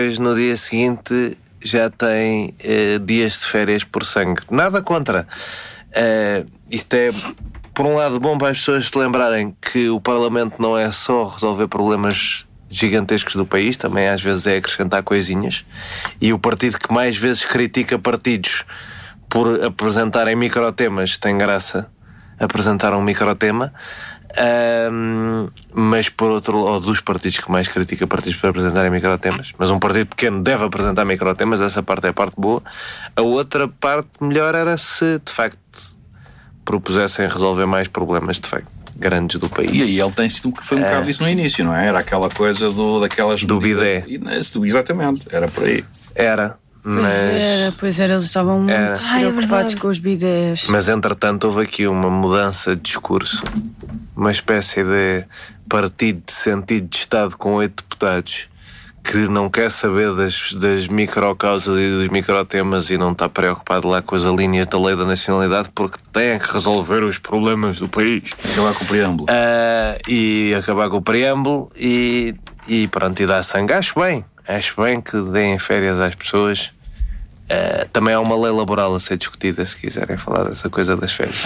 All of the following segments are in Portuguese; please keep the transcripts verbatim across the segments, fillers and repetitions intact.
No dia seguinte já tem uh, dias de férias por sangue. Nada contra. Uh, isto é, por um lado, bom para as pessoas se lembrarem que o Parlamento não é só resolver problemas gigantescos do país, também às vezes é acrescentar coisinhas. E o partido que mais vezes critica partidos por apresentarem microtemas tem graça apresentar um microtema. Um, mas por outro lado, dos partidos que mais critica partidos por apresentarem microtemas, mas um partido pequeno deve apresentar microtemas, essa parte é a parte boa. A outra parte melhor era se de facto propusessem resolver mais problemas de facto grandes do país. E aí ele tem sido, foi um bocado isso no início, não é? Era aquela coisa do, daquelas do bidé. Exatamente, era por aí. Era. Mas... Pois era, pois era, eles estavam muito era. preocupados Ai, é com os bidés. Mas entretanto houve aqui uma mudança de discurso, uma espécie de partido de sentido de Estado com oito deputados que não quer saber das, das microcausas e dos microtemas e não está preocupado lá com as linhas da lei da nacionalidade porque tem que resolver os problemas do país. Acabar com o preâmbulo. Uh, e acabar com o preâmbulo e, e pronto, e dá sangue. Acho bem. Acho bem que deem férias às pessoas. Uh, também há uma lei laboral a ser discutida, se quiserem falar dessa coisa das férias.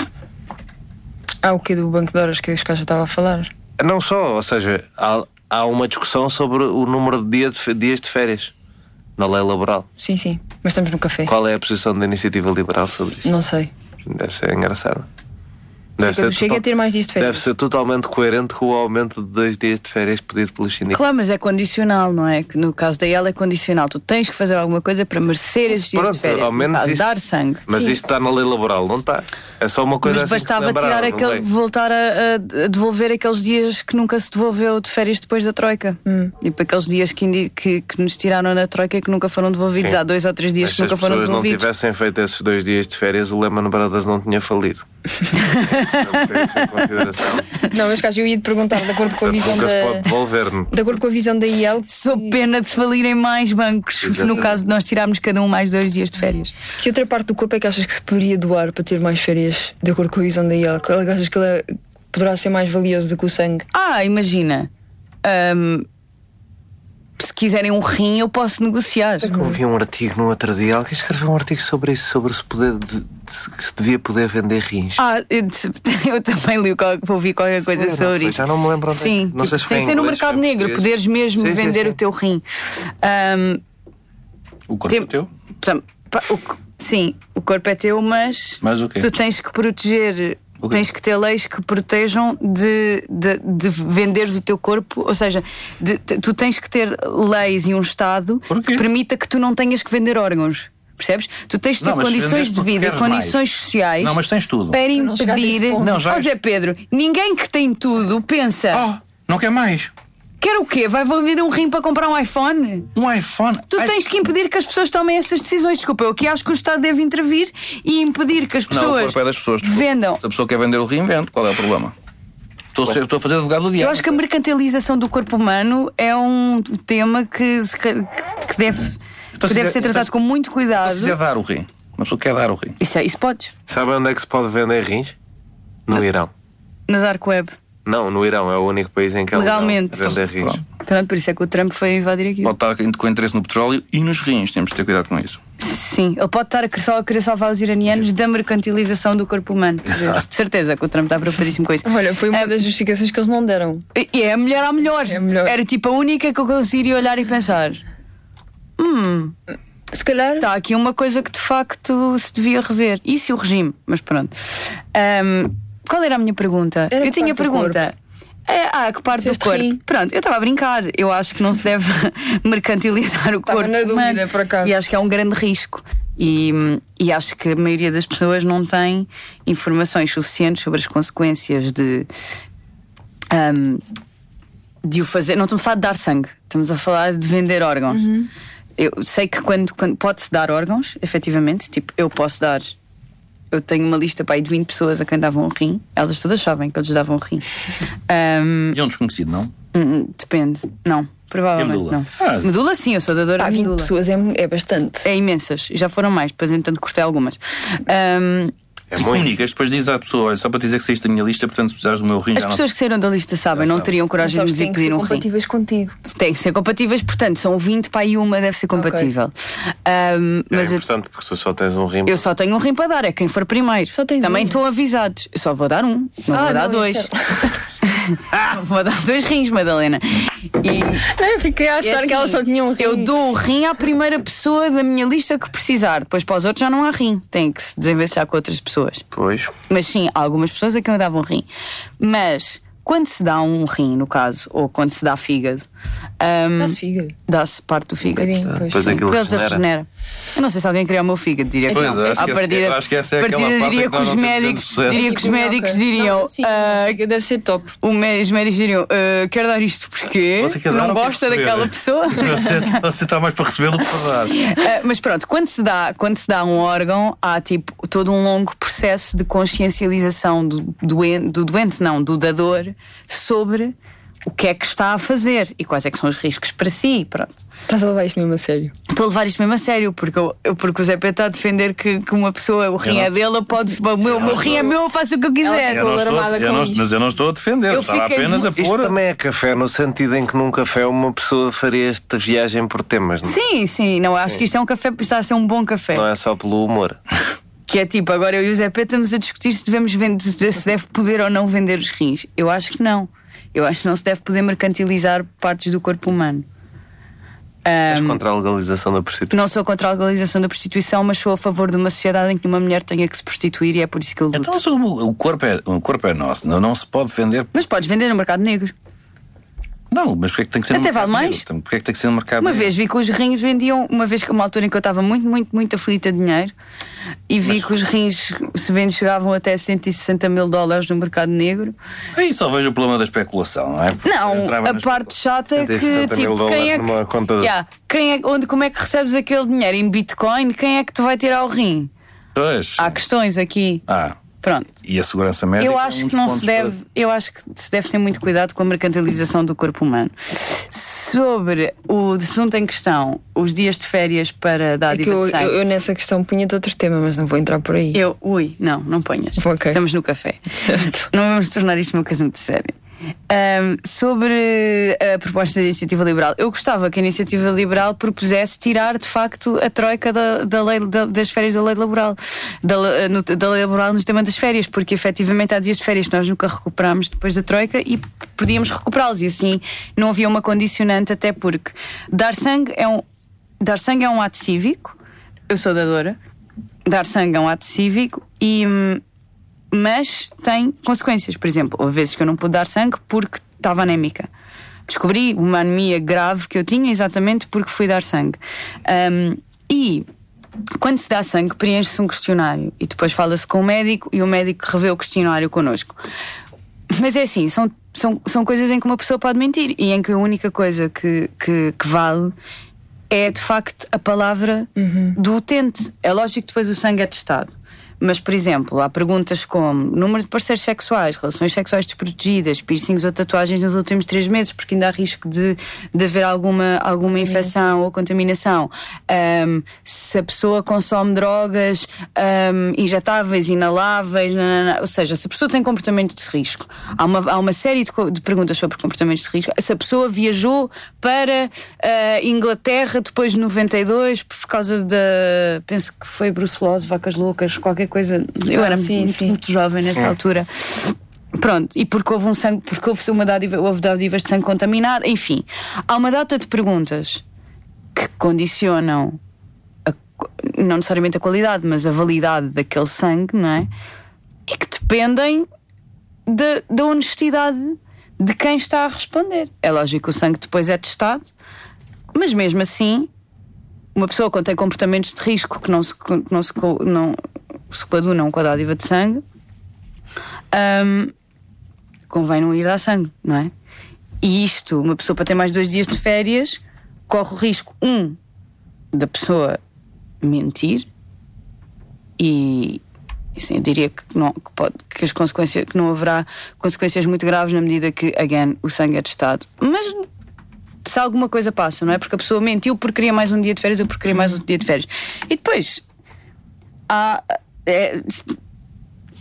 Há o que do Banco de Horas que a Escaixa estava a falar? Não só, ou seja, há, há uma discussão sobre o número de, dia de dias de férias na lei laboral. Sim, sim, mas estamos no café. Qual é a posição da Iniciativa Liberal sobre isso? Não sei. Deve ser engraçado. Deve ser chega a ter mais dias de férias. Deve ser totalmente coerente com o aumento de dois dias de férias pedido pelos sindicatos. Claro, mas é condicional, não é? Que no caso da I E L é condicional. Tu tens que fazer alguma coisa para merecer esses dias Pronto, de férias. ao menos caso, isso, dar sangue. Mas Sim. isto está na lei laboral, não está? É só uma coisa mas assim. Mas bastava que se tirar lembraram, aquele, voltar a, a devolver aqueles dias que nunca se devolveu de férias depois da Troika. Hum. E para aqueles dias que, indi- que, que nos tiraram na Troika e que nunca foram devolvidos. Sim. Há dois ou três dias mas que nunca foram devolvidos. Se as pessoas não tivessem feito esses dois dias de férias, o Lehman Brothers não tinha falido. Não tem isso em consideração. Não, mas caso eu ia te perguntar, de acordo com a visão nunca da... se pode devolver. De acordo com a visão da I E L... Sou pena de falirem mais bancos. Exatamente. No caso de nós tirarmos cada um mais dois dias de férias. Que outra parte do corpo é que achas que se poderia doar para ter mais férias, de acordo com a visão da I E L? Qual é que achas que ela poderá ser mais valioso do que o sangue? Ah, imagina... Um, se quiserem um rim, eu posso negociar. Eu vi um artigo no outro dia, alguém escreveu um artigo sobre isso, sobre se, poder, de, de, se devia poder vender rins. Ah, eu, eu também li, ouvi qualquer coisa foi, sobre foi, isso. Já não me lembro onde. Sim, não tipo, sei se sem ser no mercado negro, português. Poderes mesmo sim, vender sim, sim. o teu rim. Um, o corpo tem, é teu? Portanto, o, sim, o corpo é teu, mas, mas o quê? Tu tens que proteger. Tens que ter leis que protejam de, de, de venderes o teu corpo. Ou seja, de, de, tu tens que ter leis e um Estado que permita que tu não tenhas que vender órgãos. Percebes? Tu tens de ter não, condições de vida e condições mais. sociais. Não, mas tens tudo. Para impedir. Não, já oh, Zé Pedro, ninguém que tem tudo pensa. Oh, não quer mais. Quer o quê? Vai vender um rim para comprar um iPhone? Um iPhone? Tu Ai... tens que impedir que as pessoas tomem essas decisões. Desculpa, eu aqui acho que o Estado deve intervir e impedir que as pessoas, não, o corpo é das pessoas vendam. Se a pessoa quer vender o rim, vende. Qual é o problema? Estou, ser, estou a fazer advogado do diabo. Eu acho que a mercantilização do corpo humano é um tema que, que deve, então, que deve ser tratado então, com muito cuidado. Então, se quiser dar o rim, uma pessoa quer dar o rim. Isso, é, isso podes. Sabe onde é que se pode vender rins? No Na, Irão. Na Dark Web. Não, no Irão é o único país em que legalmente vender rins. Pronto, por isso é que o Trump foi invadir aquilo. Pode estar com interesse no petróleo e nos rins, temos de ter cuidado com isso. Sim, ele pode estar a querer, a querer salvar os iranianos da mercantilização do corpo humano. De certeza que o Trump está preocupadíssimo com isso. Olha, foi uma é, das justificações que eles não deram. E é a melhor à melhor. É melhor. Era tipo a única que eu conseguiria olhar e pensar: Hum, se calhar está aqui uma coisa que de facto se devia rever. Isso e o regime, mas pronto. Um, qual era a minha pergunta? Era eu tinha a pergunta. É, ah, que parte Ceste do corpo? Rim. Pronto, eu estava a brincar. Eu acho que não se deve mercantilizar o estava corpo. Na dúvida, por acaso. E acho que é um grande risco. E, e acho que a maioria das pessoas não tem informações suficientes sobre as consequências de, um, de o fazer. Não estamos a falar de dar sangue, estamos a falar de vender órgãos. Uhum. Eu sei que quando, quando pode-se dar órgãos, efetivamente, tipo, eu posso dar. Eu tenho uma lista para aí de vinte pessoas a quem davam um rim. Elas todas sabem que eles davam um rim. Um, e é um desconhecido, não? Depende, não. Provavelmente medula? não. Ah. Medula sim, eu sou dadora ah, de vinte medula. pessoas é, é bastante. É imensas, já foram mais, depois entanto cortei algumas. Um, É tu muito. comunicas, depois dizes à pessoa: olha, só para dizer que saíste da minha lista, portanto, se precisares do meu rim. As já pessoas não... que saíram da lista sabem, Já não sabe. teriam coragem de vir pedir um rim. compatíveis contigo. Tem que ser compatíveis, portanto, são vinte, para aí uma deve ser compatível. Um, mas é eu, importante porque tu só tens um rim. eu só tenho um rim para dar, é quem for primeiro. Só tens Também um? estão avisados. Eu só vou dar um, não Ah, vou dar não, dois. isso Vou dar dois rins, Madalena. E Eu fiquei a achar é que ela assim, só tinha um rim. eu dou o rim à primeira pessoa da minha lista que precisar. Depois para os outros já não há rim. Tem que se desenvencilhar com outras pessoas. Pois. Mas sim, há algumas pessoas a quem eu dava um rim. Mas quando se dá um rim, no caso, ou quando se dá fígado, um, Dá-se fígado. dá-se parte do fígado. Um bocadinho, pois. Depois Sim, aquilo porque ele regenera. regenera. Eu não sei se alguém criou o meu fígado, diria que Pois, não. acho À que essa- partida, eu acho que essa é à partida aquela parte diria em que que nós os não temos médicos, sucesso. diria que os médicos Ok. diriam. Não, sim, ah, fígado deve ser top. o mé- os médicos diriam: ah, quero dar isto porque Você quer dar não ou quer gosta receber? daquela pessoa. Você, você está mais para receber do que para dar. Ah, mas pronto, quando se, dá, quando se dá um órgão, há tipo todo um longo processo de consciencialização do doente, do doente não, do dador, sobre o que é que está a fazer e quais é que são os riscos para si. Pronto. Estás a levar isto mesmo a sério? Estou a levar isto mesmo a sério, porque, eu, eu- porque o Zé Pedro está a defender que, que uma pessoa, o rim não- é dele, pode, o meu, o meu rim é meu, eu faço o que eu quiser. Ela Eu não estou, alarmada eu com não- isto. mas eu não estou a defender, Eu estava fiquei- apenas a Isto pôr. também é café, no sentido em que num café uma pessoa faria esta viagem por temas, não, Sim, sim, não, acho que isto é um café, está a ser um bom café. não é só pelo humor. Que é tipo, agora eu e o Zé Pedro estamos a discutir se devemos vender, se deve poder ou não vender os rins. Eu acho que não. Eu acho que não se deve poder mercantilizar partes do corpo humano. És Ahm, contra a legalização da prostituição. não sou contra a legalização da prostituição, mas sou a favor de uma sociedade em que uma mulher tenha que se prostituir e é por isso que eu luto. Então se o, o, corpo é, o corpo é nosso, não, não se pode vender. Mas podes vender no mercado negro. Não, mas porquê é que tem que ser no Até mercado vale mais. negro? Então, porquê é que tem que ser no mercado Uma negro? vez vi que os rins vendiam, uma vez que uma altura em que eu estava muito, muito, muito aflita de dinheiro e vi Mas- que os rins se vendem chegavam até cento e sessenta mil dólares no mercado negro. Aí só vejo o problema da especulação, não é? Porque Não, entrava a nas- parte chata é cento e que sessenta mil tipo, quem é dólares numa que, conta de- Yeah, quem é, onde, como é que recebes aquele dinheiro em Bitcoin? Quem é que tu vai tirar o rim? Pois. Há questões aqui. Ah, Pronto. e a segurança médica. Eu é acho um que dos não pontos se deve, para- eu acho que se deve ter muito cuidado com a mercantilização do corpo humano. Sobre o assunto em questão, os dias de férias para É que dádiva eu, de sangue. eu, eu nessa questão punha-te outro tema, mas não vou entrar por aí. Eu, ui, não, não ponhas. Ok. Estamos no café. Certo. Não vamos tornar isto uma coisa muito séria. Ahm, sobre a proposta da Iniciativa Liberal, eu gostava que a Iniciativa Liberal propusesse tirar de facto a troika da, da lei, da- das férias da lei laboral, da, le- no- da lei laboral no tema das férias, porque efetivamente há dias de férias que nós nunca recuperámos depois da troika e podíamos recuperá-los e assim não havia uma condicionante, até porque dar sangue é um, dar sangue é um ato cívico. Eu sou dadora. Dar sangue é um ato cívico e. hum, mas tem consequências. Por exemplo, houve vezes que eu não pude dar sangue porque estava anémica. Descobri uma anemia grave que eu tinha exatamente porque fui dar sangue. Um, e quando se dá sangue, preenche-se um questionário e depois fala-se com o médico e o médico revê o questionário connosco. Mas é assim, são, são, são coisas em que uma pessoa pode mentir e em que a única coisa que, que, que vale é de facto a palavra do utente. É lógico que depois o sangue é testado. Mas, por exemplo, há perguntas como número de parceiros sexuais, relações sexuais desprotegidas, piercings ou tatuagens nos últimos três meses, porque ainda há risco de, de haver alguma, alguma infecção ou contaminação. Um, se a pessoa consome drogas um, injetáveis, inaláveis, nanana, ou seja, se a pessoa tem comportamentos de risco. Há uma, há uma série de, co- de perguntas sobre comportamentos de risco. Se a pessoa viajou para a Inglaterra depois de noventa e dois por causa da... penso que foi brucelose, vacas loucas, qualquer coisa. Eu Ah, era sim, muito, sim. muito jovem nessa altura. Pronto, e porque houve um sangue, porque houve uma dádiva, houve dádivas de sangue contaminado, enfim. Há uma data de perguntas que condicionam a- não necessariamente a qualidade, mas a validade daquele sangue, não é? E que dependem da, da honestidade de quem está a responder. É lógico que o sangue depois é testado, mas mesmo assim, uma pessoa quando tem comportamentos de risco que não se, que não se, co- não se coadunam com a dádiva de sangue, hum, convém não ir dar sangue, não é? E isto, uma pessoa para ter mais dois dias de férias, corre o risco, um, da pessoa mentir e, assim, eu diria que, não, que, pode, que, as consequências, que não haverá consequências muito graves na medida que, again, o sangue é testado. Mas se alguma coisa passa, não é? Porque a pessoa mentiu porque queria mais um dia de férias ou porque queria mais um dia de férias. E depois há, é,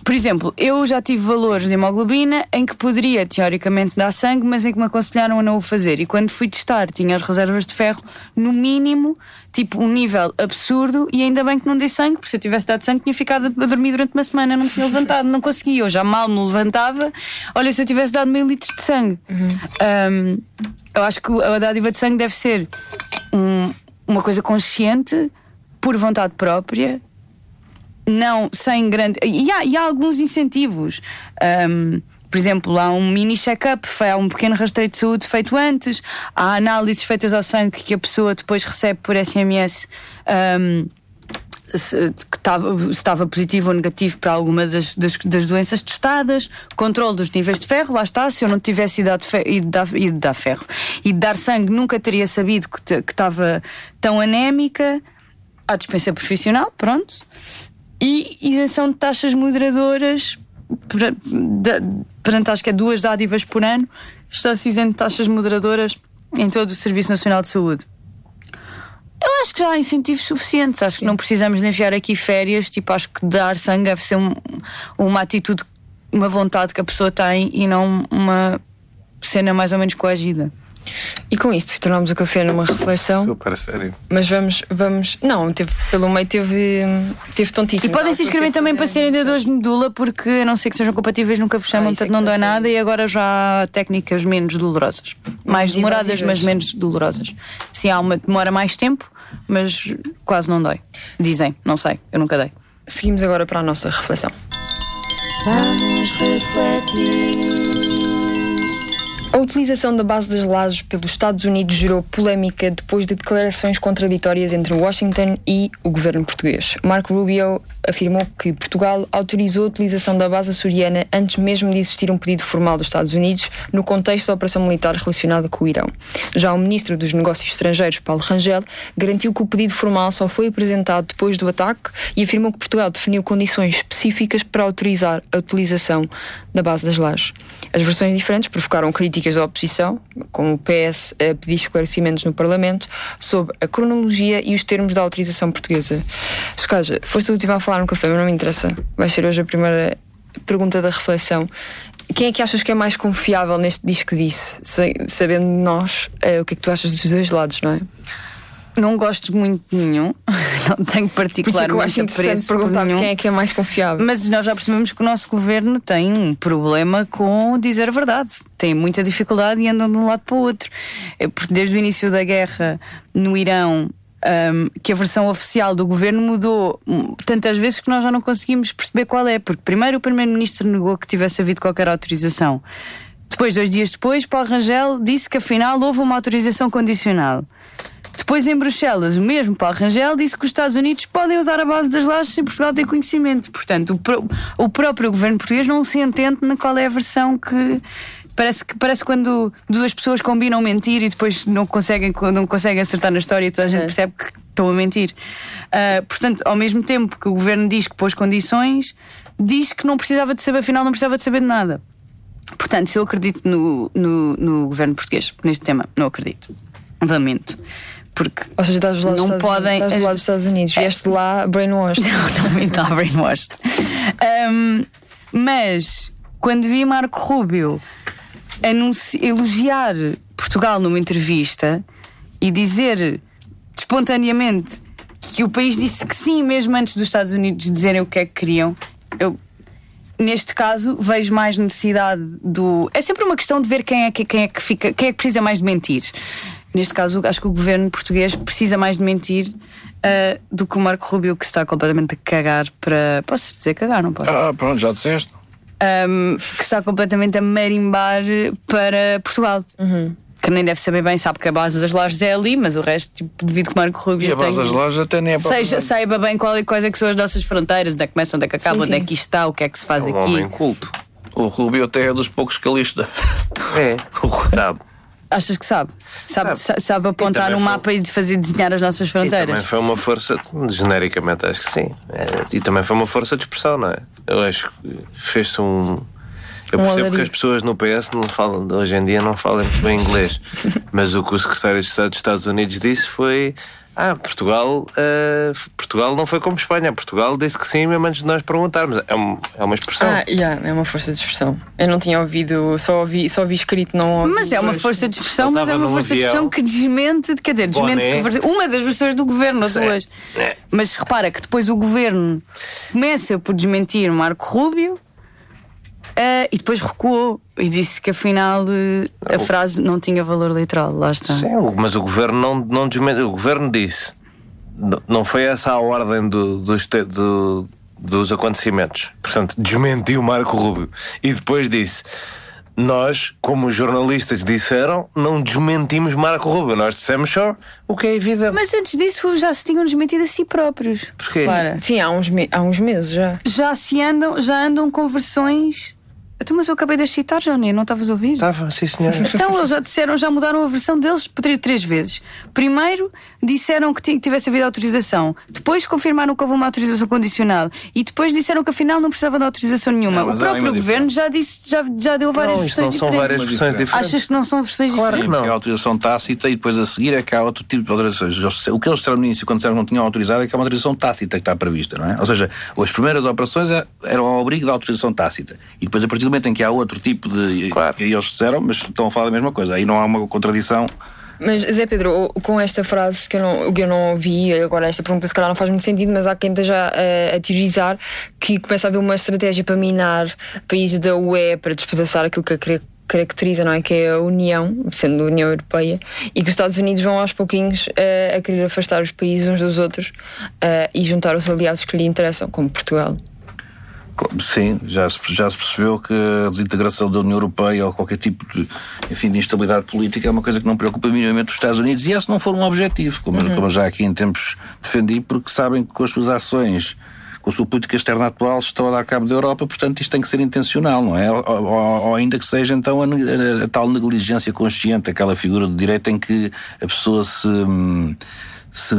Por exemplo, eu já tive valores de hemoglobina em que poderia teoricamente dar sangue, mas em que me aconselharam a não o fazer. E quando fui testar, tinha as reservas de ferro no mínimo, tipo um nível absurdo, e ainda bem que não dei sangue, porque se eu tivesse dado sangue tinha ficado a dormir durante uma semana, não tinha levantado, não conseguia, eu já mal me levantava. Olha, se eu tivesse dado meio litro de sangue. Uhum. Um, eu acho que a dádiva de sangue deve ser um, uma coisa consciente, por vontade própria. Não, sem grande. E há, e há alguns incentivos. Um, por exemplo, há um mini check-up, há um pequeno rastreio de saúde feito antes, há análises feitas ao sangue que a pessoa depois recebe por S M S, um, se, que estava, se estava positivo ou negativo para alguma das, das, das doenças testadas, controle dos níveis de ferro, lá está. Se eu não tivesse ido dar, ido dar, ido dar ferro e de dar sangue, nunca teria sabido que, te, que estava tão anémica. Há dispensa profissional, pronto. E isenção de taxas moderadoras perante, acho que é duas dádivas por ano. Está-se isento de taxas moderadoras em todo o Serviço Nacional de Saúde. Eu acho que já há incentivos suficientes. Acho que não precisamos de enviar aqui férias. Tipo, acho que dar sangue deve ser um, uma atitude, uma vontade que a pessoa tem e não uma cena mais ou menos coagida. E com isto tornámos o café numa reflexão. Super sério. Mas vamos, vamos. Não, teve, pelo meio teve, teve tontíssimo. E podem se inscrever também para serem dadores de medula, porque a não ser que sejam compatíveis, nunca vos chamam, ah, portanto é não dói nada. E agora já há técnicas menos dolorosas, mais demoradas, mas menos dolorosas. Sim, há uma demora mais tempo, mas quase não dói. Dizem, não sei, eu nunca dei. Seguimos agora para a nossa reflexão. Vamos refletir. A utilização da base das lajes pelos Estados Unidos gerou polémica depois de declarações contraditórias entre Washington e o governo português. Marco Rubio afirmou que Portugal autorizou a utilização da base açoriana antes mesmo de existir um pedido formal dos Estados Unidos no contexto da operação militar relacionada com o Irão. Já o ministro dos Negócios Estrangeiros, Paulo Rangel, garantiu que o pedido formal só foi apresentado depois do ataque e afirmou que Portugal definiu condições específicas para autorizar a utilização da base das lajes. As versões diferentes provocaram críticas da oposição, com o P S a pedir esclarecimentos no Parlamento sobre a cronologia e os termos da autorização portuguesa. Escaja, foste a última a falar no café, mas não me interessa. Vai ser hoje a primeira pergunta da reflexão. Quem é que achas que é mais confiável neste disco que disse? Sabendo nós, é, o que é que tu achas dos dois lados, não é? Não gosto muito de nenhum. Não tenho particularmente apreço por nenhum. Quem é que é mais confiável. Mas nós já percebemos que o nosso governo tem um problema com dizer a verdade. Tem muita dificuldade e andam de um lado para o outro. Porque desde o início da guerra no Irão, um, que a versão oficial do governo mudou tantas vezes que nós já não conseguimos perceber qual é. Porque primeiro o primeiro-ministro negou que tivesse havido qualquer autorização. Depois, dois dias depois, Paulo Rangel disse que afinal houve uma autorização condicional. Depois, em Bruxelas, o mesmo Paulo Rangel disse que os Estados Unidos podem usar a base das lajes sem Portugal ter conhecimento. Portanto, o, pro, o próprio governo português não se entende na qual é a versão que... Parece que parece quando duas pessoas combinam mentir e depois não conseguem, não conseguem acertar na história e toda a gente percebe que estão a mentir. Uh, portanto, ao mesmo tempo que o governo diz que pôs condições, diz que não precisava de saber, afinal não precisava de saber de nada. Portanto, se eu acredito no, no, no governo português neste tema, não acredito. Lamento. Porque ou seja, estás do lado, não dos, podem... estás do lado dos Estados Unidos, vieste de lá brainwashed. Não, não vim de lá brainwashed. um, Mas quando vi Marco Rubio anunci... elogiar Portugal numa entrevista e dizer espontaneamente que o país disse que sim, mesmo antes dos Estados Unidos dizerem o que é que queriam, eu, neste caso, vejo mais necessidade do... É sempre uma questão de ver quem é que, quem é que fica, quem é que precisa mais de mentir. Neste caso, acho que o governo português precisa mais de mentir uh, do que o Marco Rubio, que está completamente a cagar para... Posso dizer cagar, não posso? Ah, pronto, já disseste. Um, que está completamente a marimbar para Portugal. Uhum. Que nem deve saber bem, sabe que a base das lajes é ali, mas o resto, tipo, devido que Marco Rubio e a base tem, das lajes até nem é para seja, saiba bem qual, quais é que são as nossas fronteiras, onde é que começa, onde é que acaba, sim, onde sim. é que isto está, o que é que se faz é um aqui. Homem culto. O Rubio até é dos poucos que alista. É, sabe. Achas que sabe? Sabe, sabe. sabe apontar no mapa foi... e fazer desenhar as nossas fronteiras? E também foi uma força, genericamente acho que sim. É, e também foi uma força de expressão, não é? Eu acho que fez-se um... Eu percebo um que as pessoas no P S não falam, hoje em dia não falam muito bem inglês. Mas o que o secretário de Estado dos Estados Unidos disse foi Ah, Portugal, uh, Portugal não foi como Espanha. Portugal disse que sim, mesmo antes de nós perguntarmos. É, um, é uma expressão. Ah, yeah, é uma força de expressão. Eu não tinha ouvido, só ouvi, só ouvi escrito, não ouvi. Mas é uma força de expressão, mas é uma força de expressão que desmente, quer dizer, desmente que, uma das versões do governo, ou duas. É. Mas repara que depois o governo começa por desmentir Marco Rubio. Uh, e depois recuou e disse que afinal uh, a frase não tinha valor literal. Lá está. Sim, mas o governo não, não desmentiu. O governo disse, não foi essa a ordem do, do, do, dos acontecimentos. Portanto, desmentiu Marco Rubio. E depois disse: nós, como os jornalistas disseram, não desmentimos Marco Rubio. Nós dissemos só o que é evidente. Mas antes disso já se tinham desmentido a si próprios. Porquê? Claro. Sim, há uns, me- há uns meses já. Já se andam, já andam com versões. Então, mas eu acabei de citar, Johnny, não estavas a ouvir? Estava, sim, senhora. Então eles já disseram, já mudaram a versão deles três vezes. Primeiro disseram que, t- que tivesse havido autorização. Depois confirmaram que houve uma autorização condicional. E depois disseram que afinal não precisavam de autorização nenhuma. Não, o próprio governo já disse, já, já deu várias Não, versões não são diferentes. várias versões diferentes. Achas que não são versões Claro diferentes? que não. É a autorização tácita e depois a seguir é que há outro tipo de autorizações. O que eles disseram no início, quando disseram que não tinham autorizado, é que é uma autorização tácita que está prevista, não é? Ou seja, as primeiras operações eram ao abrigo da autorização tácita. E depois, a partir do momento em que há outro tipo de. Claro. Que aí eles disseram, mas estão a falar da mesma coisa. Aí não há uma contradição. Mas, Zé Pedro, com esta frase que eu não, que eu não ouvi, agora esta pergunta se calhar não faz muito sentido, mas há quem esteja a, a teorizar que começa a haver uma estratégia para minar países da U E, para despedaçar aquilo que a caracteriza, não é? Que é a União, sendo a União Europeia, e que os Estados Unidos vão aos pouquinhos uh, a querer afastar os países uns dos outros uh, e juntar os aliados que lhe interessam, como Portugal. Sim, já se, já se percebeu que a desintegração da União Europeia ou qualquer tipo de, enfim, de instabilidade política é uma coisa que não preocupa minimamente os Estados Unidos, e esse não for um objetivo, como, uhum. como já aqui em tempos defendi, porque sabem que com as suas ações, com a sua política externa atual, estão a dar cabo da Europa, portanto isto tem que ser intencional, não é? Ou, ou, ou ainda que seja então a, a, a tal negligência consciente, aquela figura de direita em que a pessoa se, se,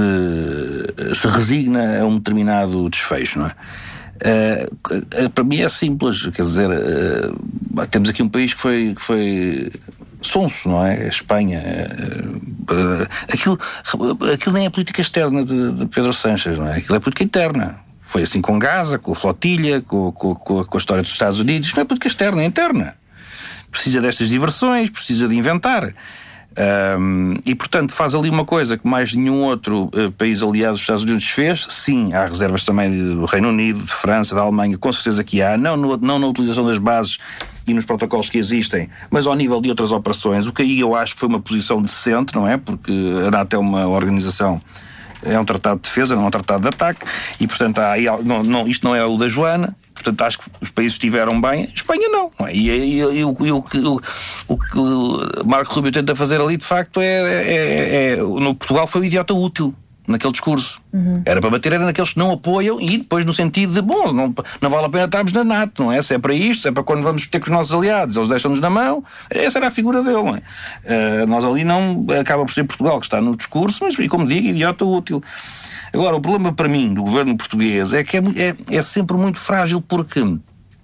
se resigna a um determinado desfecho, não é? Uh, uh, para mim é simples, quer dizer, uh, temos aqui um país que foi, que foi sonso, não é? A Espanha. Uh, uh, aquilo, aquilo nem é política externa de, de Pedro Sánchez, não é? Aquilo é política interna. Foi assim com Gaza, com a flotilha, com, com, com, a, com a história dos Estados Unidos. Não é política externa, é interna. Precisa destas diversões, precisa de inventar. Um, e portanto faz ali uma coisa que mais nenhum outro uh, país aliado dos Estados Unidos fez. Sim, há reservas também do Reino Unido, de França, da Alemanha, com certeza que há, não, no, não na utilização das bases e nos protocolos que existem, mas ao nível de outras operações, o que aí eu acho que foi uma posição decente, não é? Porque a NATO é uma organização, é um tratado de defesa, não é um tratado de ataque, e portanto há, não, não, isto não é o da Joana. Portanto, acho que os países estiveram bem, Espanha não. não é? E, e, e, e o, o, o, o que o Marco Rubio tenta fazer ali, de facto, é, é, é no Portugal foi o idiota útil naquele discurso. Uhum. Era para bater, era naqueles que não apoiam, e depois no sentido de, bom, não, não vale a pena estarmos na NATO, não é? Se é para isto, se é para quando vamos ter com os nossos aliados, eles deixam-nos na mão, essa era a figura dele, não é? Uh, nós ali não, acaba por ser Portugal que está no discurso, mas, como digo, idiota útil. Agora, o problema para mim do governo português é que é, é, é sempre muito frágil, porque uh,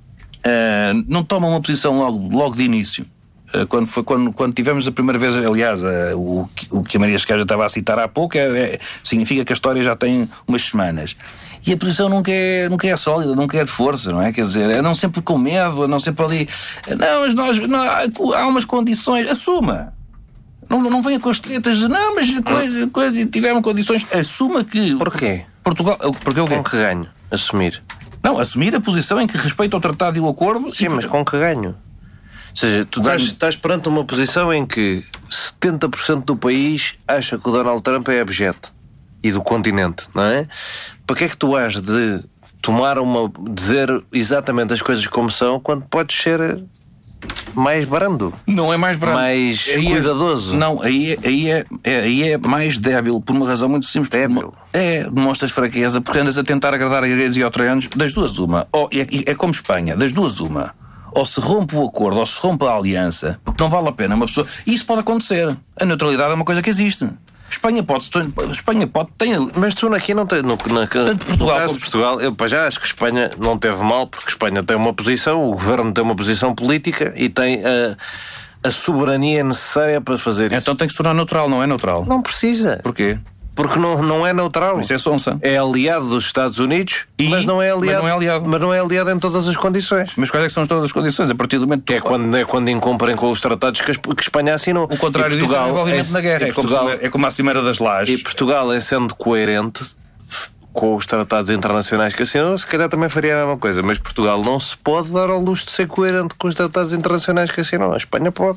não toma uma posição logo, logo de início. Uh, quando, foi, quando, quando tivemos a primeira vez, aliás, uh, o, o que a Maria Esquerda estava a citar há pouco, é, é, significa que a história já tem umas semanas. E a posição nunca é, nunca é sólida, nunca é de força, não é? Quer dizer, é não sempre com medo, é não sempre ali. Não, mas nós, não, há umas condições, assuma. Não, não venha com as tretas de não, mas coisa, coisa, tiveram condições. Assuma que. Porquê? Portugal. Porque o quê? Com que ganho? Assumir. Não, assumir a posição em que respeita o tratado e o acordo. Sim, e... mas com que ganho? Ou seja, tu estás, estás perante uma posição em que setenta por cento do país acha que o Donald Trump é abjeto. E do continente, não é? Para que é que tu has de tomar uma. dizer exatamente as coisas como são quando podes ser. Mais brando. Não é mais brando. Mais aí cuidadoso. É, não, aí, é, aí, é, é, aí é mais débil, por uma razão muito simples. Débil? É, demonstras fraqueza, porque andas a tentar agradar a gregos e australianos, das duas uma. Ou, é, é como Espanha, das duas uma. Ou se rompe o acordo, ou se rompe a aliança, porque não vale a pena uma pessoa. Isso pode acontecer. A neutralidade é uma coisa que existe. Espanha pode, Espanha pode, tem... Mas tu aqui não tens, no, na, tanto Portugal, no caso de Portugal, eu já acho que Espanha não teve mal, porque Espanha tem uma posição, o governo tem uma posição política e tem a, a soberania necessária para fazer isso. Então tem que se tornar neutral, não é neutral? Não precisa. Porquê? Porque não, não é neutral. Isso é sonsa. É aliado dos Estados Unidos, E- mas, não é aliado, mas não é aliado. mas não é aliado em todas as condições. Mas quais é que são todas as condições? A partir do momento que É quando, é quando incumprem com os tratados que, a, que Espanha assinou. o contrário disso é o envolvimento na guerra. E É como, Portugal, é como a Cimeira das e Lajes. Portugal, em sendo coerente com os tratados internacionais que assinou, se calhar também faria a mesma coisa. Mas Portugal não se pode dar ao luxo de ser coerente com os tratados internacionais que assinou. A Espanha pode.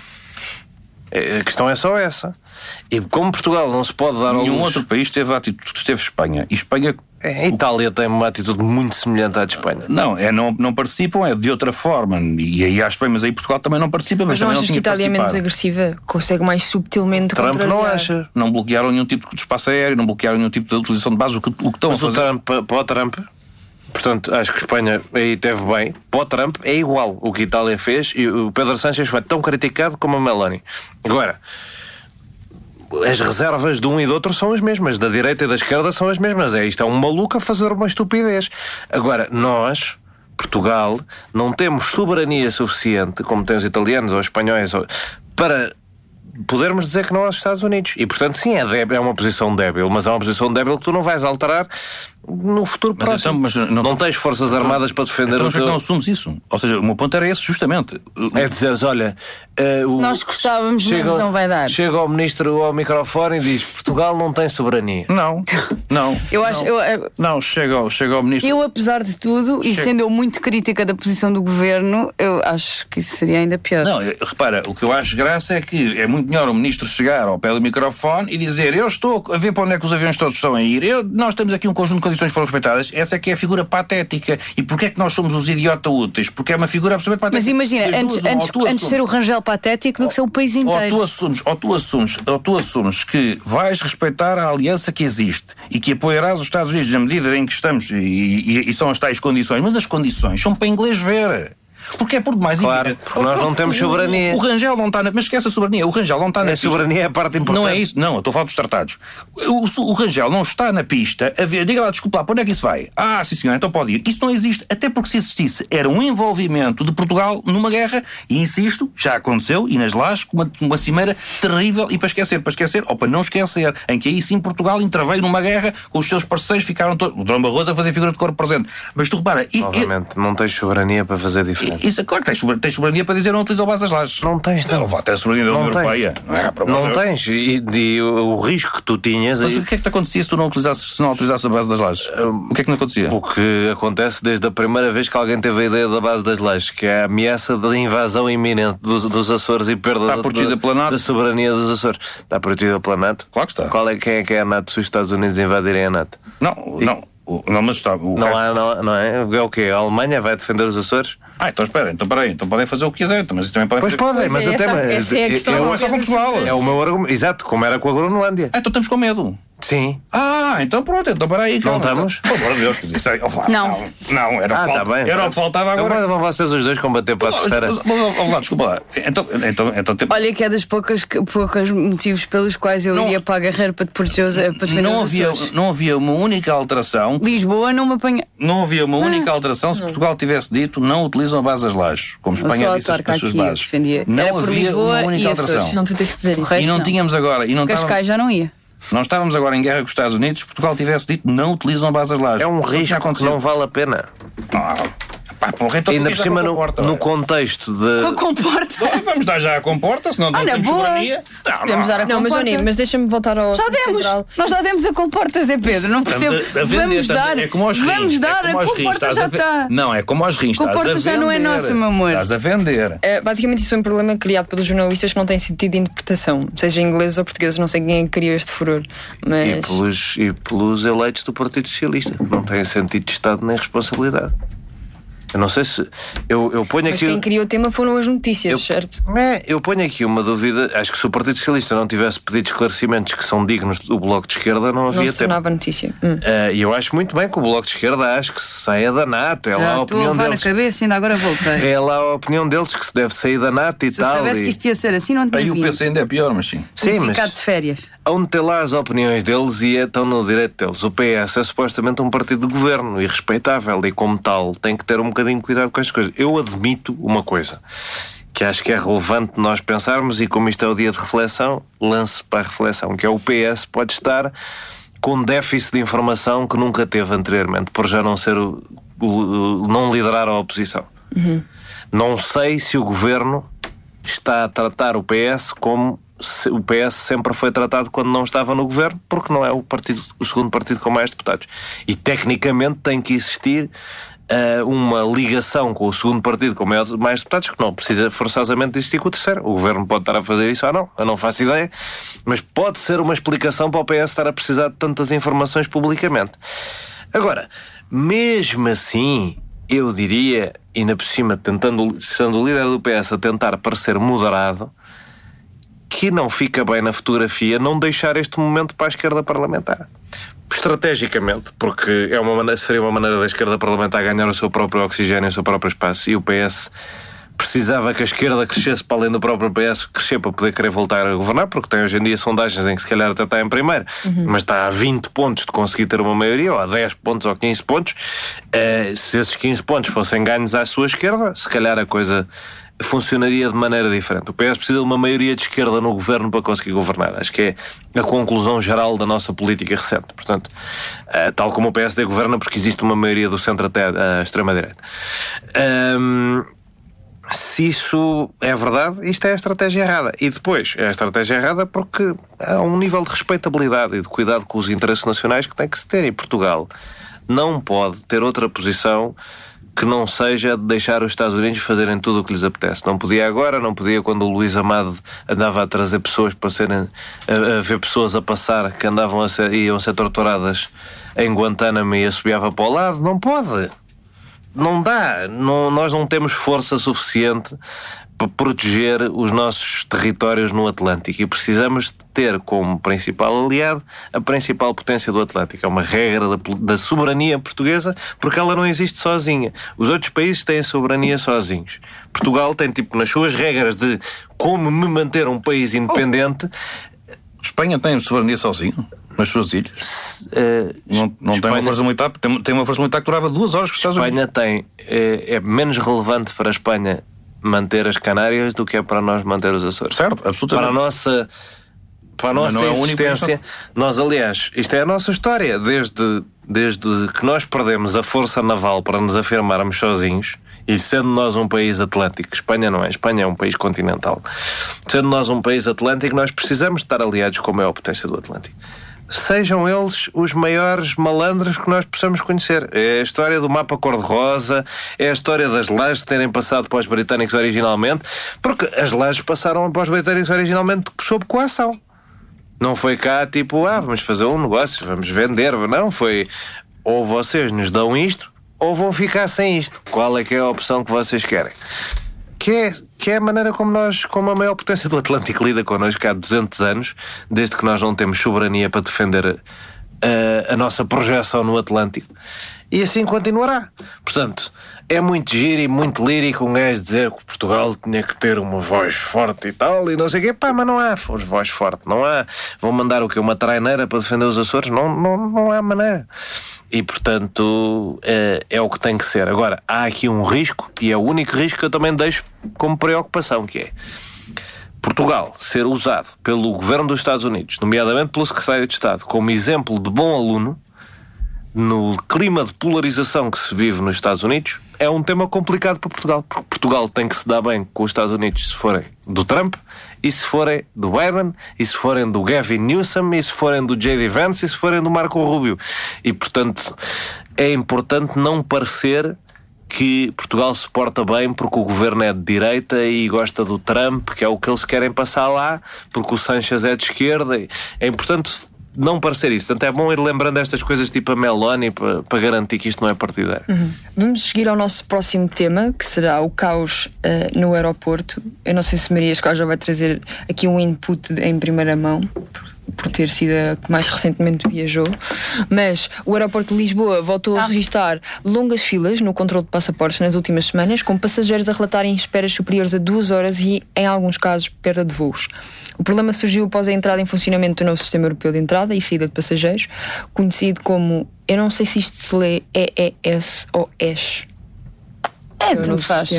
A questão é só essa. E como Portugal não se pode dar ao Nenhum luxo... outro país teve a atitude, teve Espanha. E Espanha... A Itália tem uma atitude muito semelhante à de Espanha. Não, é, não, não participam, é de outra forma. E aí há Espanha, mas aí Portugal também não participa. Mas, Mas não também achas não que tinha a Itália é menos participado. agressiva? Consegue mais subtilmente Trump não contrariar? acha. Não bloquearam nenhum tipo de espaço aéreo, não bloquearam nenhum tipo de utilização de base. O que, o que estão Mas a o fazer... Trump, para o Trump, portanto, acho que Espanha aí teve bem. Para o Trump é igual o que a Itália fez, e o Pedro Sánchez foi tão criticado como a Meloni. Agora, as reservas de um e do outro são as mesmas, da direita e da esquerda são as mesmas. É isto, é um maluco a fazer uma estupidez. Agora, nós, Portugal, não temos soberania suficiente, como têm os italianos ou os espanhóis, ou- para podermos dizer que não aos Estados Unidos. E, portanto, sim, é, débil, é uma posição débil, mas é uma posição débil que tu não vais alterar no futuro Mas próximo. então, mas não, não- tens forças armadas para defender Então, o mas por que teu... não assumes isso? Ou seja, o meu ponto era esse, justamente. É dizeres, olha... eh, o- Nós gostávamos, mas não vai dar. Chega o ministro ao microfone e diz: Portugal não tem soberania. Não, não. Eu acho, eu, eu, Não, chega ao, chega ao ministro. eu, apesar de tudo, e Chega. sendo eu muito crítica da posição do governo, eu acho que isso seria ainda pior. Não, eu- repara, o que eu acho graça é que é muito melhor o ministro chegar ao pé do microfone e dizer: eu estou a ver para onde é que os aviões todos estão a ir, eu, nós temos aqui um conjunto de condições que foram respeitadas, essa é que é a figura patética. E porquê é que nós somos os idiota úteis? Porque é uma figura absolutamente patética. Mas imagina, Das antes, duas, uma, antes, ou tu antes de ser o assumes- Rangel patético do que ser o país Ou inteiro. tu, assumes, ou, tu assumes, ou tu assumes que vais respeitar a aliança que existe e que apoiarás os Estados Unidos na medida em que estamos, e, e, e são as tais condições, mas as condições são para inglês ver. Porque é por demais Claro, evidente. porque nós não temos O- soberania. O, o Rangel não está na... Mas esquece a soberania. O Rangel não está na A pista. soberania é a parte importante. Não é isso. Não, eu estou a falar dos tratados. O, o Rangel não está na pista a ver... Diga lá, desculpa lá, para onde é que isso vai? Ah, sim senhor, então pode ir. Isso não existe. Até porque se existisse, era um envolvimento de Portugal numa guerra. E insisto, já aconteceu, e nas Lajes, uma, uma cimeira terrível. E para esquecer, para esquecer, ou para não esquecer, em que aí sim Portugal interveio numa guerra com os seus parceiros, ficaram todos... O Dom Barroso a fazer figura de corpo presente. Mas tu repara... E, Novamente, não tens soberania para fazer diferença. e, isso, claro que tens soberania. Tens soberania para dizer não utiliza o base das Lajes. Não tens, não. Não, tens soberania da Não União tens. Europeia. Não, é, para Não amor de Deus. tens. E, e o, o risco que tu tinhas. Mas e- o que é que te acontecia se tu não utilizasses, se não utilizasses a base das lajes? O que é que não acontecia? O que acontece desde a primeira vez que alguém teve a ideia da base das leis, que é a ameaça da invasão iminente dos, dos Açores e perda Está da, protegida da, pela NATO? da soberania dos Açores. Está protegida pela NATO? Claro que está. Qual é, quem é que é a NATO se os Estados Unidos invadirem a NATO? Não, não. O- Não, mas está. O Não, resto- há, não, não é? É o quê? A Alemanha vai defender os Açores? Ah, então espera, então peraí, então podem fazer o que quiserem, mas isso também podem Pois fazer. podem, mas é, até. essa- mas- essa é a questão. é, Não, é só com Portugal. é o meu argumento. Exato, como era com a Groenlândia. Ah, então estamos com medo. Sim. Ah, então pronto, então para aí. calma, estamos? Então, pelo amor de Deus, quer dizer, isso aí- oh, Não. não. Não, era o Ah, que está falta- bem. era o que faltava agora. Agora vão vocês os dois combater para a terceira. Mas, mas, mas, lá, desculpa lá. Então, então, então tem- Olha que é dos poucos, poucos motivos pelos quais eu Não- ia para a guerra para, te proteger os- para defender não, os havia, Açores. não havia uma única alteração. Lisboa não me apanha. Não havia uma Ah. única alteração se Portugal tivesse dito não utilizam a base das lajes, como Espanha só a disse as, autarca as suas aqui bases. defendia. Não Era por havia Lisboa uma única e Açores. alteração. Não, tu tens que dizer O isso. resto E não, não. tínhamos agora, e não, Cascais estávamos, já não ia. não estávamos agora em guerra com os Estados Unidos, se Portugal tivesse dito não utilizam a base das lajes. É um Isso tinha risco que acontecido. não vale a pena. Ah, pá, porra, então Ainda tu por já cima, com a no, comporta, no olha. contexto de. Comporta. Então, vamos dar já a comporta, senão não Olha, temos boa. soberania. Não, Podemos dar a Não, mas comporta. Johnny, mas deixa-me voltar ao Já assunto demos! central. Nós já demos a comporta, Zé Pedro. Não percebo. Estamos a- a vender, vamos estamos- dar. é como aos rins, vamos é dar. como A aos rins, comporta estás já a ve- está. Não, é como aos rins. estás Comporta a já não é vender. nossa, meu amor. Estás a vender. Uh, basicamente isso foi um problema criado pelos jornalistas que não tem sentido de interpretação, seja ingleses ou portugueses, não sei quem é que criou este furor, E mas pelos, e pelos eleitos do Partido Socialista, que não têm sentido de Estado nem responsabilidade. Eu não sei se. Eu, eu ponho mas aqui. quem criou o tema foram as notícias, Eu, certo? é, eu ponho aqui uma dúvida. Acho que se o Partido Socialista não tivesse pedido esclarecimentos que são dignos do Bloco de Esquerda, não Não havia se tema. tornava notícia. Hum. Eh, E eu acho muito bem que o Bloco de Esquerda acho que se saia da NATO. É lá Já a estou a opinião levar na deles. cabeça e ainda agora voltei. É lá a opinião deles que se deve sair da NATO e Se tal. soubesse e- que isto ia ser assim, não tinha Aí o vindo. P C ainda é pior, mas sim. Sim, Tinha mas ficado de férias. onde ter lá as opiniões deles e estão no direito deles. O P S é supostamente um partido de governo e respeitável e como tal tem que ter um bocadinho de cuidado com estas coisas. Eu admito uma coisa, que acho que é relevante nós pensarmos, e como isto é o dia de reflexão, lance para a reflexão, que é o P S pode estar com déficit de informação que nunca teve anteriormente, por já não ser o, o, o não liderar a oposição. Uhum. Não sei se o governo está a tratar o P S como se o P S sempre foi tratado quando não estava no governo, porque não é o, partido, o segundo partido com mais deputados. E tecnicamente tem que existir uh, uma ligação com o segundo partido com mais, mais deputados, que não precisa forçosamente de existir com o terceiro. O governo pode estar a fazer isso ou não, eu não faço ideia, mas pode ser uma explicação para o P S estar a precisar de tantas informações publicamente. Agora, mesmo assim, eu diria, e ainda por cima, tentando, sendo o líder do P S a tentar parecer moderado, que não fica bem na fotografia não deixar este momento para a esquerda parlamentar. Estrategicamente, porque é uma maneira, seria uma maneira da esquerda parlamentar ganhar o seu próprio oxigênio, o seu próprio espaço, e o P S precisava que a esquerda crescesse para além do próprio P S, crescer para poder querer voltar a governar, porque tem hoje em dia sondagens em que se calhar até está em primeiro, uhum. mas está a vinte pontos de conseguir ter uma maioria, ou a dez pontos ou quinze pontos. Uh, se esses quinze pontos fossem ganhos à sua esquerda, se calhar a coisa funcionaria de maneira diferente. O P S precisa de uma maioria de esquerda no governo para conseguir governar. Acho que é a conclusão geral da nossa política recente. Portanto, uh, tal como o P S D governa porque existe uma maioria do centro até a extrema-direita. Um, se isso é verdade, isto é a estratégia errada. E depois, é a estratégia errada porque há um nível de respeitabilidade e de cuidado com os interesses nacionais que tem que se ter. E Portugal não pode ter outra posição que não seja de deixar os Estados Unidos fazerem tudo o que lhes apetece. Não podia agora, não podia quando o Luís Amado andava a trazer pessoas para serem, a, a ver pessoas a passar que andavam a ser, iam ser torturadas em Guantánamo e assobiava para o lado. Não pode. Não dá. Não, nós não temos força suficiente para proteger os nossos territórios no Atlântico e precisamos de ter como principal aliado a principal potência do Atlântico. É uma regra da, da soberania portuguesa, porque ela não existe sozinha. Os outros países têm soberania sozinhos. Portugal tem, tipo, nas suas regras de como me manter um país independente. Oh. Espanha tem soberania sozinho? Nas suas ilhas? Uh, não não Espanha, tem uma força militar, tem, tem uma força militar que durava duas horas com os Estados Unidos. Espanha tem. É, é menos relevante para a Espanha manter as Canárias do que é para nós manter os Açores. Certo, absolutamente. Para a nossa, para a nossa é existência, nós, aliás, isto é a nossa história. Desde, desde que nós perdemos a força naval para nos afirmarmos sozinhos, e sendo nós um país atlântico, Espanha não é, Espanha é um país continental, sendo nós um país atlântico, nós precisamos estar aliados com a maior potência do Atlântico. Sejam eles os maiores malandros que nós possamos conhecer. É a história do mapa cor-de-rosa, é a história das lajes terem passado para os britânicos originalmente, porque as lajes passaram para os britânicos originalmente sob coação. Não foi cá tipo, ah, vamos fazer um negócio, vamos vender. Não, foi ou vocês nos dão isto ou vão ficar sem isto. Qual é que é a opção que vocês querem? Que é, que é a maneira como nós, como a maior potência do Atlântico lida connosco há duzentos anos, desde que nós não temos soberania para defender a, a nossa projeção no Atlântico. E assim continuará. Portanto, é muito giro e muito lírico um gajo dizer que Portugal tinha que ter uma voz forte e tal, e não sei o quê. Pá, mas não há voz forte, não há. Vão mandar o quê? Uma traineira para defender os Açores? Não, não, não há maneira. E, portanto, é, é o que tem que ser. Agora, há aqui um risco, e é o único risco que eu também deixo como preocupação, que é Portugal ser usado pelo governo dos Estados Unidos, nomeadamente pelo secretário de Estado, como exemplo de bom aluno no clima de polarização que se vive nos Estados Unidos. É um tema complicado para Portugal, porque Portugal tem que se dar bem com os Estados Unidos se forem do Trump, e se forem do Biden, e se forem do Gavin Newsom, e se forem do J D Vance, e se forem do Marco Rubio. E, portanto, é importante não parecer que Portugal se porta bem porque o governo é de direita e gosta do Trump, que é o que eles querem passar lá, porque o Sanchez é de esquerda. É importante não parecer isso. Portanto, é bom ir lembrando estas coisas tipo a Meloni para, para garantir que isto não é partidário. Uhum. Vamos seguir ao nosso próximo tema, que será o caos uh, no aeroporto. Eu não sei se Maria Escola já vai trazer aqui um input em primeira mão, por ter sido a que mais recentemente viajou, mas o aeroporto de Lisboa voltou a registrar longas filas no controle de passaportes nas últimas semanas, com passageiros a relatarem esperas superiores a duas horas e, em alguns casos, perda de voos. O problema surgiu após a entrada em funcionamento do novo Sistema Europeu de Entrada e Saída de Passageiros, conhecido como, eu não sei se isto se lê E E S ou E S. É, tanto faz. Sistema.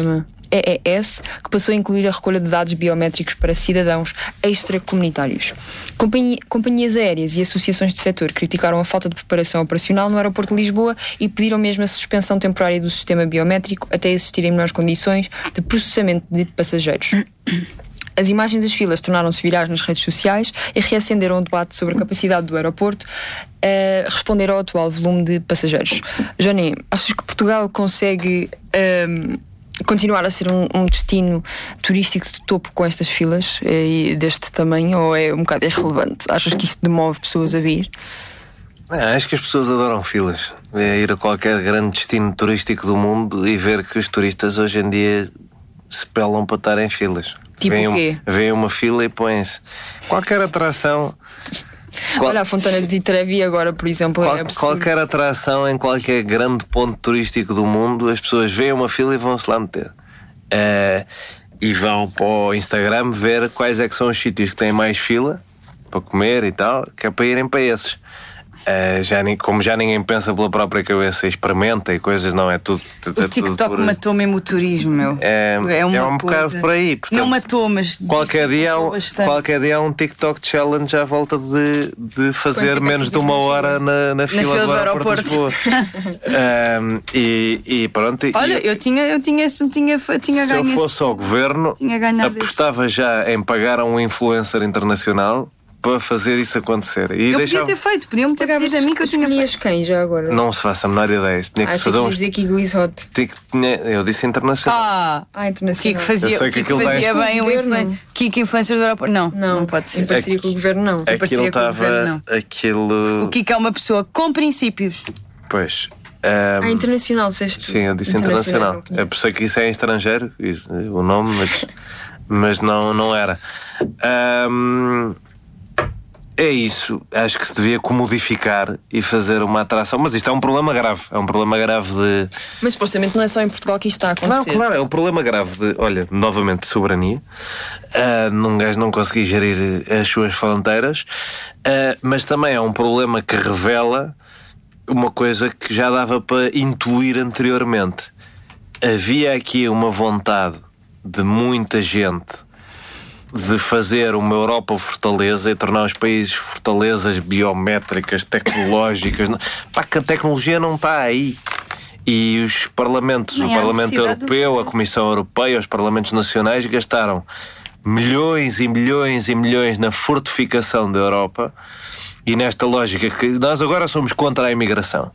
E E S, que passou a incluir a recolha de dados biométricos para cidadãos extracomunitários. Companhia, companhias aéreas e associações do setor criticaram a falta de preparação operacional no aeroporto de Lisboa e pediram mesmo a suspensão temporária do sistema biométrico até existirem melhores condições de processamento de passageiros. As imagens das filas tornaram-se virais nas redes sociais e reacenderam o debate sobre a capacidade do aeroporto a responder ao atual volume de passageiros. Johnny, achas que Portugal consegue um, continuar a ser um, um destino turístico de topo com estas filas e deste tamanho, ou é um bocado irrelevante? Achas que isto demove pessoas a vir? É, acho que as pessoas adoram filas. É ir a qualquer grande destino turístico do mundo e ver que os turistas hoje em dia se pelam para estar em filas. Tipo vem, o quê? Vem uma fila e põem-se. Qualquer atração. Qual, Olha, a Fontana de Trevi agora, por exemplo, qual, é absurdo. Qualquer atração em qualquer grande ponto turístico do mundo, as pessoas veem uma fila e vão-se lá meter. Uh, e vão para o Instagram ver quais é que são os sítios que têm mais fila para comer e tal, que é para irem para esses. Uh, já, como já ninguém pensa pela própria cabeça e experimenta e coisas, não é tudo. O é TikTok tudo por... matou mesmo o turismo, meu. É, é, uma é um coisa... bocado por aí. Portanto, não matou, mas. Qualquer dia, há um, qualquer dia há um TikTok challenge à volta de, de fazer menos de uma hora na, na, fila, na fila do, do aeroporto. um, e, e pronto. Olha, e, eu tinha, eu tinha, eu tinha, eu tinha se ganho. Se eu fosse esse... ao governo, apostava esse. já em pagar a um influencer internacional para fazer isso acontecer. E eu deixava... podia ter feito, podiam-me ter pedido a mim que eu tinha feito. Quem já agora? Não se faça a menor ideia. Tinha que Acho fazer que uns... dizer que Guiz Hot. Eu disse internacional. Ah, ah internacional. Que fazia, eu sei que, que fazia está bem um influ... Kiko influencer do aeroporto. Não, não, não pode ser. Em parceria com o governo, não. Aquilo parceria estava... com o governo, não. Aquilo... O Kiko é uma pessoa com princípios. Pois... Um... Ah, internacional, disseste tu? Sim, eu disse internacional. internacional. Eu pensei que isso é em estrangeiro, isso, o nome, mas, mas não, não era. Um... É isso, acho que se devia comodificar e fazer uma atração. Mas isto é um problema grave. É um problema grave de. Mas supostamente não é só em Portugal que isto está a acontecer. Não, claro, é um problema grave de, olha, novamente, de soberania. Uh, num gajo não conseguir gerir as suas fronteiras. Uh, mas também é um problema que revela uma coisa que já dava para intuir anteriormente. Havia aqui uma vontade de muita gente de fazer uma Europa fortaleza e tornar os países fortalezas biométricas, tecnológicas. Pá, que a tecnologia não está aí. E os parlamentos, Nem o Parlamento Europeu, a Comissão Europeia, os parlamentos nacionais gastaram milhões e milhões e milhões na fortificação da Europa e nesta lógica que nós agora somos contra a imigração.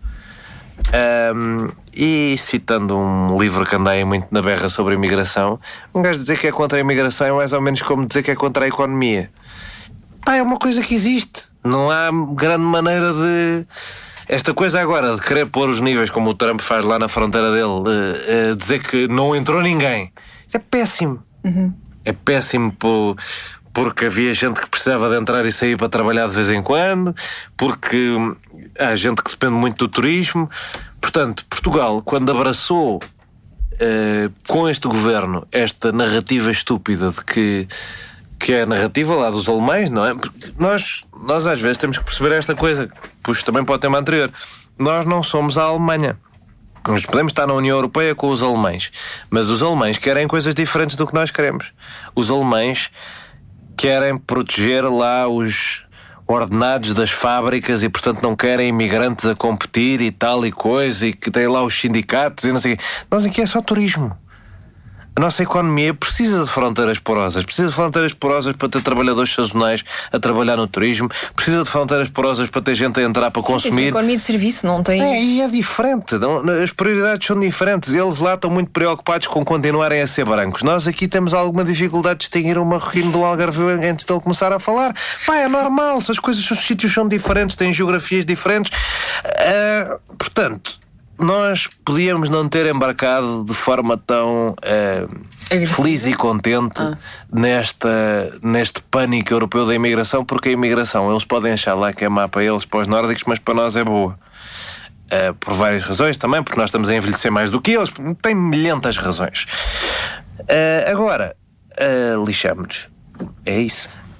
Um, e citando um livro que andei muito na berra sobre a imigração, um gajo dizer que é contra a imigração é mais ou menos como dizer que é contra a economia. Pá, é uma coisa que existe. Não há grande maneira de... Esta coisa agora de querer pôr os níveis como o Trump faz lá na fronteira dele, uh, uh, dizer que não entrou ninguém, isso é péssimo. Uhum. É péssimo por... porque havia gente que precisava de entrar e sair para trabalhar de vez em quando, porque há gente que depende muito do turismo. Portanto, Portugal, quando abraçou uh, com este governo esta narrativa estúpida de que, que é a narrativa lá dos alemães, não é? Porque nós, nós às vezes temos que perceber esta coisa, puxo também para o tema anterior. Nós não somos a Alemanha. Nós podemos estar na União Europeia com os alemães, mas os alemães querem coisas diferentes do que nós queremos. Os alemães querem proteger lá os ordenados das fábricas e, portanto, não querem imigrantes a competir e tal e coisa, e que têm lá os sindicatos e não sei o quê. Nós aqui é só turismo. A nossa economia precisa de fronteiras porosas. Precisa de fronteiras porosas para ter trabalhadores sazonais a trabalhar no turismo. Precisa de fronteiras porosas para ter gente a entrar para consumir. Sim, tem uma economia de serviço, não tem... É, e é diferente. Não, as prioridades são diferentes. Eles lá estão muito preocupados com continuarem a ser brancos. Nós aqui temos alguma dificuldade de distinguir um marroquino do algarvio antes de ele começar a falar. Pá, é normal. Se as coisas, os sítios são diferentes, têm geografias diferentes. Uh, portanto... Nós podíamos não ter embarcado de forma tão uh, feliz e contente ah. nesta, neste pânico europeu da imigração, porque a imigração, eles podem achar lá que é má para eles, para os nórdicos, mas para nós é boa. Uh, por várias razões também, porque nós estamos a envelhecer mais do que eles. Tem milhentas razões. Uh, agora, uh, lixamos-nos. É isso.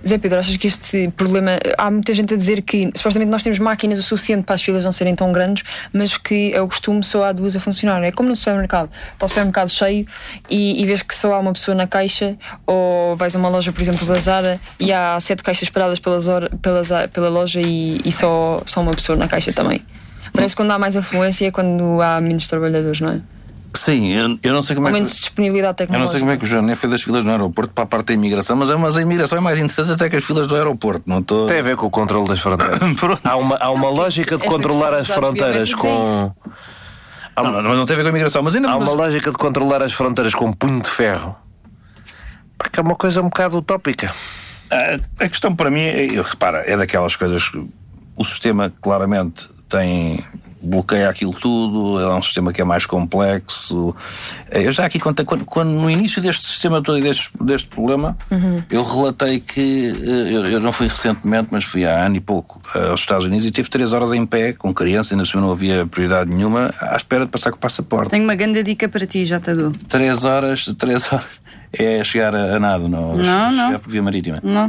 Zé Pedro, achas que este problema... Há muita gente a dizer que supostamente nós temos máquinas o suficiente para as filas não serem tão grandes, mas que é o costume só há duas a funcionar. É como no supermercado. Está o supermercado cheio e, e vês que só há uma pessoa na caixa, ou vais a uma loja, por exemplo, da Zara, e há sete caixas paradas pelas hora, pelas, pela loja e, e só, só uma pessoa na caixa também. Parece que quando há mais afluência é quando há menos trabalhadores, não é? Sim, eu, eu não sei como Ou é que... menos disponibilidade tecnológica. Eu não sei como é que o João Neves fez das filas no aeroporto para a parte da imigração, mas, é, mas a imigração é mais interessante até que as filas do aeroporto. Não tô... Tem a ver com o controle das fronteiras. há, uma, há uma lógica de Esta controlar questão as dos dados fronteiras biométricos é com... isso. Há, Não, não, mas não tem a ver com a imigração. Mas ainda há mas... uma lógica de controlar as fronteiras com um punho de ferro. Porque é uma coisa um bocado utópica. A, a questão para mim, é, repara, é daquelas coisas que o sistema claramente tem... bloqueia aquilo tudo, é um sistema que é mais complexo. Eu já aqui contei, quando, quando no início deste sistema todo e deste, deste problema, uhum. eu relatei que eu, eu não fui recentemente, mas fui há ano e pouco aos Estados Unidos e tive três horas em pé, com criança, ainda assim não havia prioridade nenhuma, à espera de passar com o passaporte. Tenho uma grande dica para ti, já te dou. Três horas, três horas é chegar a, a nado, não, não, chegar não. por via marítima. Não.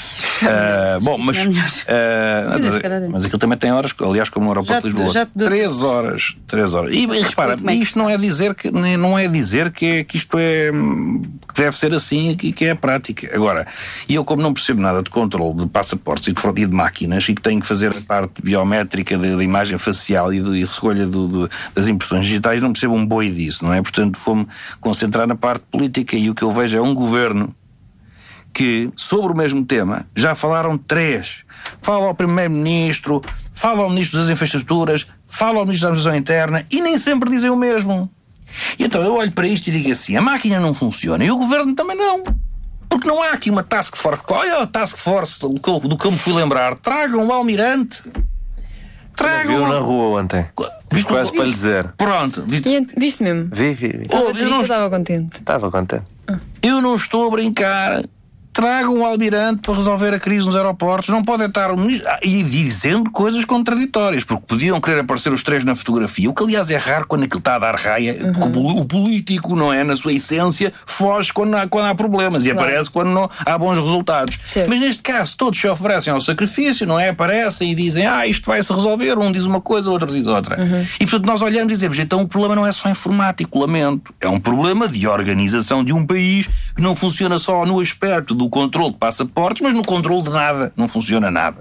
Uh, bom, mas, uh, mas, mas, mas aquilo também tem horas, aliás, como no aeroporto de Lisboa. Três horas, três horas. E, e repara, isto não é dizer que não é dizer que, é, que isto é que deve ser assim e que é a prática. Agora, e eu como não percebo nada de controle de passaportes e de, e de máquinas e que tenho que fazer a parte biométrica da imagem facial e de, de recolha do, do, das impressões digitais, não percebo um boi disso, não é? Portanto, vou-me concentrar na parte política e o que eu vejo é um governo que, sobre o mesmo tema, já falaram três. Fala ao Primeiro-Ministro, fala ao Ministro das Infraestruturas, fala ao Ministro da Administração Interna e nem sempre dizem o mesmo. E então eu olho para isto e digo assim, a máquina não funciona e o Governo também não. Porque não há aqui uma task force. Olha a task force do que eu, do que eu me fui lembrar. Tragam o almirante. Tragam viu na rua ontem. Viste quase o... para lhe dizer. Pronto. Viste, viste mesmo? Vi, vi, vi. Oh, eu não estava contente. Estava contente. Eu não estou a brincar. Tragam o almirante para resolver a crise nos aeroportos. Não podem estar o ministro... ah, e dizendo coisas contraditórias, porque podiam querer aparecer os três na fotografia, o que aliás é raro quando aquilo está a dar raia, uhum. porque o político, não é, na sua essência, foge quando há, quando há problemas e claro. Aparece quando não há bons resultados. Sim. Mas neste caso todos se oferecem ao sacrifício, não é? Aparecem e dizem, ah, isto vai-se resolver, um diz uma coisa, o outro diz outra. Uhum. E portanto nós olhamos e dizemos, então o problema não é só informático, lamento, é um problema de organização de um país que não funciona só no aspecto do controle de passaportes, mas no controle de nada. Não funciona nada.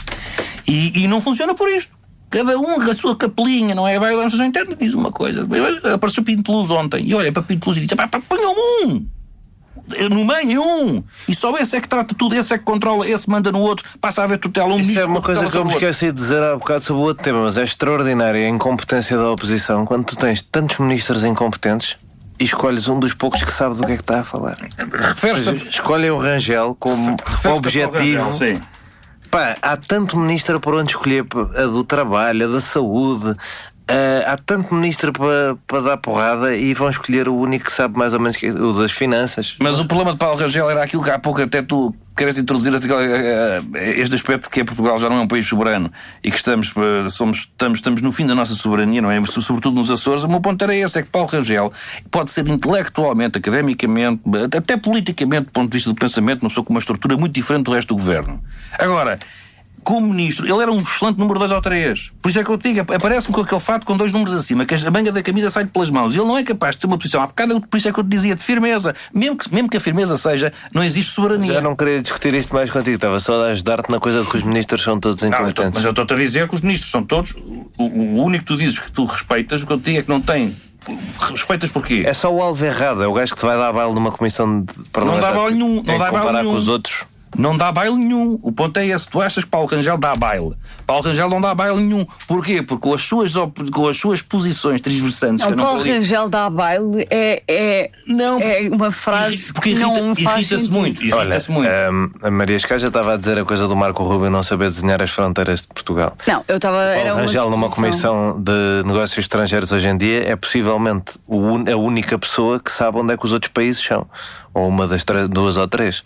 E, e não funciona por isto. Cada um com a sua capelinha, não é? Vai lá na administração interna e diz uma coisa. Apareceu Pinto Luz ontem. E olha para Pinto Luz e diz, pá, ponham um! No meio, um! E só esse é que trata tudo, esse é que controla, esse manda no outro, passa a ver tutela um. Isso é uma coisa que eu me esqueci de dizer há bocado sobre o outro tema, mas é extraordinária a incompetência da oposição quando tu tens tantos ministros incompetentes e escolhes um dos poucos que sabe do que é que está a falar. Seja, escolhem o Rangel como objetivo. Rangel, sim. Pá, há tanto ministro por onde escolher, a do trabalho, a da saúde. Uh, há tanto ministro para pa dar porrada e vão escolher o único que sabe mais ou menos que, o das finanças. Mas o problema de Paulo Rangel era aquilo que há pouco até tu queres introduzir este aspecto de que Portugal já não é um país soberano e que estamos, somos, estamos, estamos no fim da nossa soberania, não é? Sobretudo nos Açores. O meu ponto era esse, é que Paulo Rangel pode ser intelectualmente, academicamente, até politicamente, do ponto de vista do pensamento, uma pessoa com uma estrutura muito diferente do resto do governo. Agora, como ministro, ele era um excelente número dois ou três. Por isso é que eu te digo, aparece-me com aquele fato com dois números acima, que a manga da camisa sai pelas mãos. E ele não é capaz de ter uma posição há bocado, por isso é que eu te dizia, de firmeza. Mesmo que, mesmo que a firmeza seja, não existe soberania. Já não queria discutir isto mais contigo, estava só a ajudar-te na coisa de que os ministros são todos incompetentes. Não, mas eu estou-te a dizer que os ministros são todos. O, o único que tu dizes que tu respeitas, o que eu te digo é que não tem. Respeitas porquê? É só o alvo errado, é o gajo que te vai dar baile numa comissão de parlamentar. Não dá baile nenhum, não dá baile nenhum. Com os outros. Não dá baile nenhum. O ponto é esse. Tu achas que Paulo Rangel dá baile? Paulo Rangel não dá baile nenhum. Porquê? Porque com as suas, com as suas posições transversantes... Não, Paulo não Rangel dá baile é, é, não, é uma frase porque que irrita, não faz irrita-se muito. Irrita-se Olha, muito. Um, a Maria Escaja estava a dizer a coisa do Marco Rubio não saber desenhar as fronteiras de Portugal. Não, eu estava... Paulo Rangel numa comissão de negócios estrangeiros hoje em dia é possivelmente a única pessoa que sabe onde é que os outros países são. Ou uma das três, duas ou três.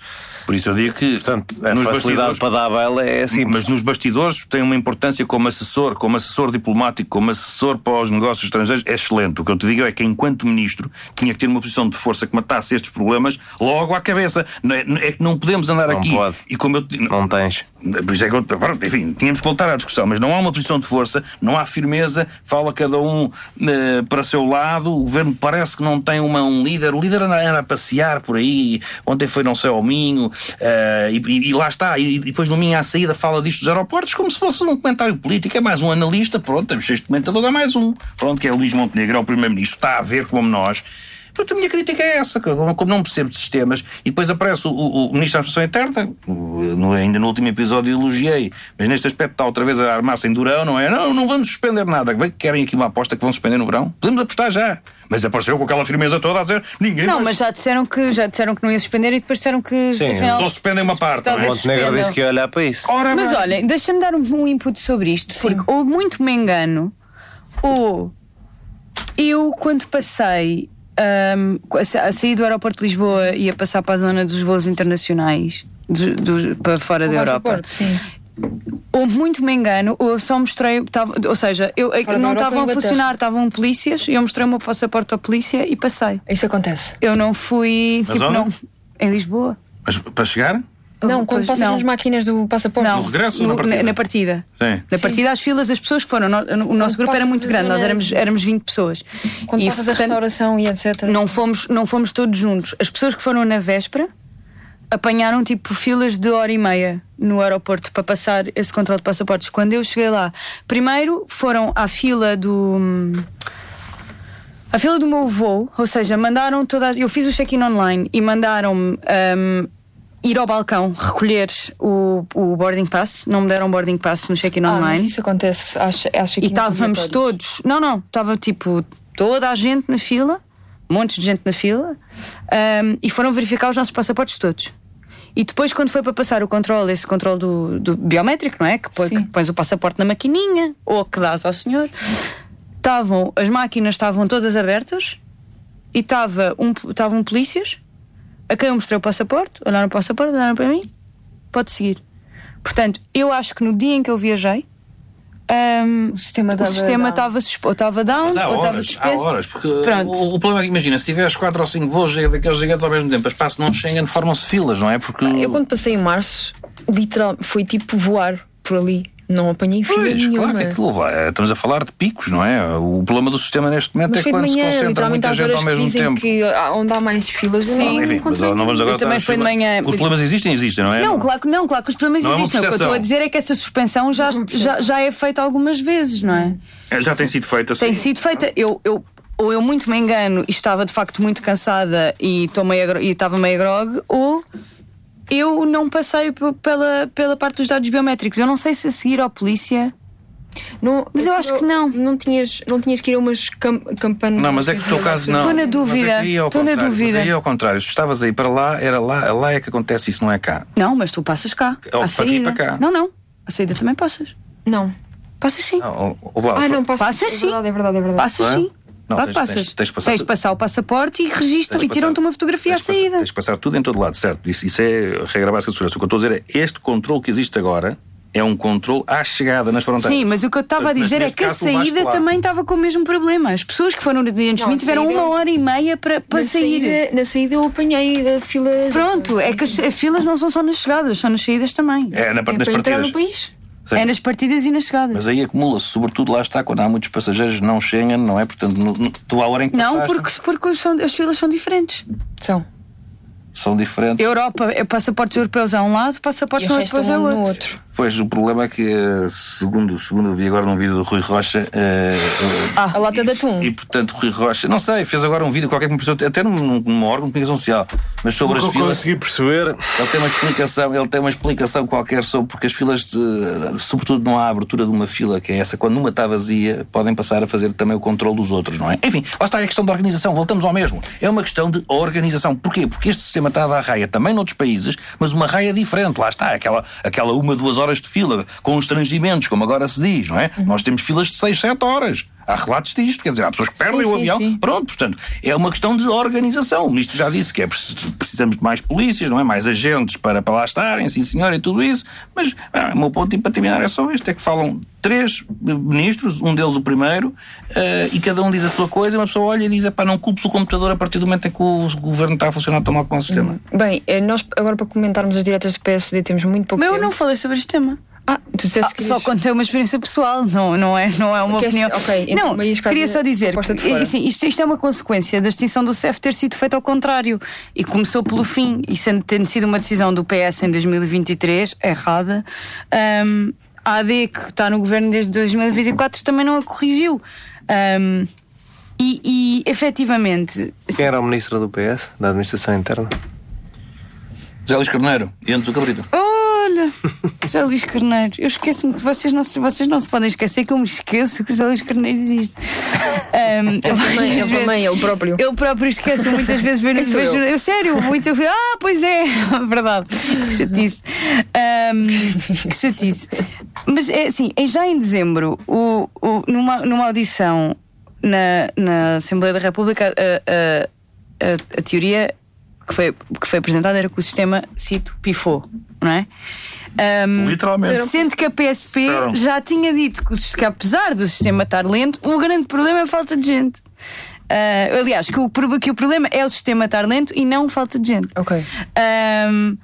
Por isso eu digo que... Portanto, a facilidade para dar a baila é assim. Mas nos bastidores tem uma importância como assessor, como assessor diplomático, como assessor para os negócios estrangeiros, é excelente. O que eu te digo é que, enquanto ministro, tinha que ter uma posição de força que matasse estes problemas logo à cabeça. É que não podemos andar não aqui... Pode. E como eu... Não tens. Por isso é que eu... Enfim, tínhamos que voltar à discussão, mas não há uma posição de força, não há firmeza, fala cada um uh, para seu lado, o governo parece que não tem uma, um líder, o líder anda, anda a passear por aí, ontem foi não sei ao Minho, uh, e, e lá está, e, e depois no Minho à saída fala disto dos aeroportos como se fosse um comentário político, é mais um analista, pronto, temos este comentador, dá mais um, pronto, que é o Luís Montenegro, é o primeiro-ministro, está a ver como nós. Portanto, a minha crítica é essa, como não percebo de sistemas, e depois aparece o, o, o Ministro da Administração Interna, no, ainda no último episódio elogiei, mas neste aspecto está outra vez a armar-se em durão, não é? Não, não vamos suspender nada. Querem aqui uma aposta que vão suspender no verão? Podemos apostar já. Mas apareceu com aquela firmeza toda a dizer ninguém... Não, vai... mas já disseram, que, já disseram que não ia suspender e depois disseram que... Sim, afinal, só suspendem uma parte. O Montenegro disse que ia olhar para isso. Ora, mas bem. olha, deixa-me dar um, um input sobre isto, Sim. porque ou muito me engano, ou eu, quando passei... Um, a sair do aeroporto de Lisboa e a passar para a zona dos voos internacionais do, do, para fora da Europa, sim. ou muito me engano, ou eu só mostrei, tava, ou seja, eu, Fora não da Europa, estavam a Inglaterra. funcionar, estavam polícias e eu mostrei o meu passaporte à polícia e passei. Isso acontece. Eu não fui, Na tipo, zona? não, em Lisboa. Mas para chegar? Não, quando Pois, passas não. nas máquinas do passaporte. Não, No regresso ou na no- partida? na partida. Sim. Na partida, as filas, as pessoas que foram. no- O nosso grupo era passas muito a grande, zona- nós éramos, éramos vinte pessoas. Quando E, passas a portanto, restauração e etcétera. não fomos, não fomos todos juntos. As pessoas que foram na véspera apanharam tipo filas de hora e meia no aeroporto para passar esse controle de passaportes. Quando eu cheguei lá, primeiro foram à fila do. A fila do meu voo, ou seja, mandaram toda. Eu fiz o check-in online e mandaram-me um, ir ao balcão recolher o, o boarding pass. Não me deram boarding pass no check-in Ah, mas online. isso acontece. Acho, acho que E estávamos obrigatórios. todos. Não, não, estava tipo toda a gente na fila, montes de gente na fila, um, e foram verificar os nossos passaportes todos. E depois, quando foi para passar o controle, esse controle do, do biométrico, não é? Que, põe, que pões o passaporte na maquininha ou que dás ao senhor, estavam, as máquinas estavam todas abertas e estava um, estavam polícias a quem eu mostrei o passaporte, olharam para o passaporte, olharam para mim, pode seguir. Portanto, eu acho que no dia em que eu viajei, Um, O sistema o dava sistema down. estava susp- ou estava down, Mas há ou estava horas, há suspenso. horas, porque Pronto. o, o problema é que, imagina, se tiveres quatro ou cinco voos daqueles gigantes ao mesmo tempo, as espaço não Schengen, formam-se filas, não é? Porque... Eu quando passei em março, literal, foi tipo voar por ali. Não apanhei fila Pois, nenhuma. claro que aquilo vai. Estamos a falar de picos, não é? O problema do sistema neste momento Mas é foi de quando se manhã, concentra literalmente muita às gente horas ao mesmo que dizem tempo. que ah, onde há mais filas, eu Sim. não Enfim, mas encontrei. não vamos agora Eu também estar a foi de falar- manhã. Os problemas existem, existem, não é? Não, claro que não, claro que os problemas Não é uma existem. O que eu estou a percepção. dizer é que essa suspensão já, já, já é feita algumas vezes, não é? Já tem sido feita assim. Tem sido feita. Eu, eu, ou eu muito me engano e estava de facto muito cansada e, tô meio agro- e estava meio grog, ou eu não passei p- pela, pela parte dos dados biométricos. Eu não sei se a seguir à polícia. Não, Mas eu acho que não. Não tinhas, não tinhas que ir a umas cam campanhas. Não, mas é que o teu caso não. Estou na Mas dúvida, é que aí é ao estou na contrário, dúvida. Mas aí é ao contrário. Se estavas aí para lá, era lá, lá é que acontece isso, não é cá. Não, mas tu passas cá. Ou à para vir saída. para cá. Não, não. À saída também passas. Não. Passas sim. Não, ou, ou, lá, Ah, não, passas. Passas é sim. verdade, é verdade, é verdade. Passas Não é? sim. Não, Claro que tens- passas. tens- tens de passar Tens de tu- passar o passaporte e registram Tens e de tiram-te passar- uma fotografia à tens de passar- saída. Tens de passar tudo em todo lado, certo? Isso, isso é a regra básica de segurança. O que eu estou a dizer é este controle que existe agora é um controle à chegada nas fronteiras. Sim, mas o que eu estava a Mas dizer é neste que a caso tu vais saída lá. também estava com o mesmo problema. As pessoas que foram no dia antes de Não, mim tiveram saída- uma hora e meia para, para na sair. Saída, na saída eu apanhei a fila. Pronto, é que as, as filas não são só nas chegadas, são nas saídas também. É, na, É nas para entrar partidas. no país. Sim. É nas partidas e nas chegadas. Mas aí acumula-se, sobretudo lá está, quando há muitos passageiros não Schengen, não é? Portanto, no, no, tu à hora em que Não, passaste, porque, porque são, as filas são diferentes. São. são diferentes. Europa, é passaportes europeus a um lado, passaportes E o não resto europeus é a um no outro. outro. Pois, o problema é que, eh, segundo, segundo eu vi agora num vídeo do Rui Rocha, eh, eh, A lata de atum. e portanto o Rui Rocha, não sei, fez agora um vídeo qualquer que me pareceu, até num, num órgão de comunicação social, mas sobre O que as eu filas. consegui perceber. Ele tem uma explicação, ele tem uma explicação qualquer sobre porque as filas, de, sobretudo não há abertura de uma fila, que é essa, quando uma está vazia, podem passar a fazer também o controle dos outros, não é? Enfim, lá está a questão da organização, voltamos ao mesmo. É uma questão de organização. Porquê? Porque este sistema está a dar raia também noutros países, mas uma raia diferente, lá está, aquela, aquela uma, duas horas de fila, com os estrangimentos, como agora se diz, não é? Uhum. Nós temos filas de seis, sete horas. Há relatos disto, quer dizer, há pessoas que perdem sim, o sim, avião. Sim. Pronto, portanto, é uma questão de organização. O ministro já disse que é, precisamos de mais polícias, não é? Mais agentes para, para lá estarem, sim senhor, e tudo isso. Mas ah, o meu ponto, para terminar, é só este: é que falam três ministros, um deles o primeiro, uh, e cada um diz a sua coisa, e uma pessoa olha e diz: pá, não culpes o computador a partir do momento em que o governo está a funcionar tão mal como o sistema. Bem, nós agora para comentarmos as diretas do P S D temos muito pouco Mas tempo. eu não falei sobre este tema. Ah, tu disseste ah, que só contei uma experiência pessoal, não, não, é, não é uma que opinião. É, okay, não, queria só dizer que assim, isto, isto é uma consequência da extinção do C E F ter sido feita ao contrário e começou pelo fim, e sendo, tendo sido uma decisão do P S em dois mil e vinte e três, errada, um, a A D, que está no governo desde dois mil e vinte e quatro, também não a corrigiu. Um, e, e efetivamente. Quem era o ministro do P S, da Administração Interna? José Luís Carneiro, e Anto Cabrito. Olha, José Luís Carneiro, eu esqueço-me que vocês não, vocês não se podem esquecer que eu me esqueço que o José Luís Carneiro existe. Um, eu também, eu também, eu próprio. Eu próprio esqueço muitas vezes ver no vejo, eu sério, muito eu vejo, ah, pois é, verdade. Que chatice. Um, que chatice. Mas é assim, já em dezembro, o, o, numa, numa audição na, na Assembleia da República, a, a, a, a teoria que foi, que foi apresentada era que o sistema, cito, pifou, não é? Um, Literalmente. Sendo que a P S P Sério? já tinha dito que, que apesar do sistema estar lento, o grande problema é a falta de gente. Uh, aliás, que o, que o problema é o sistema estar lento e não falta de gente. Ok. Um,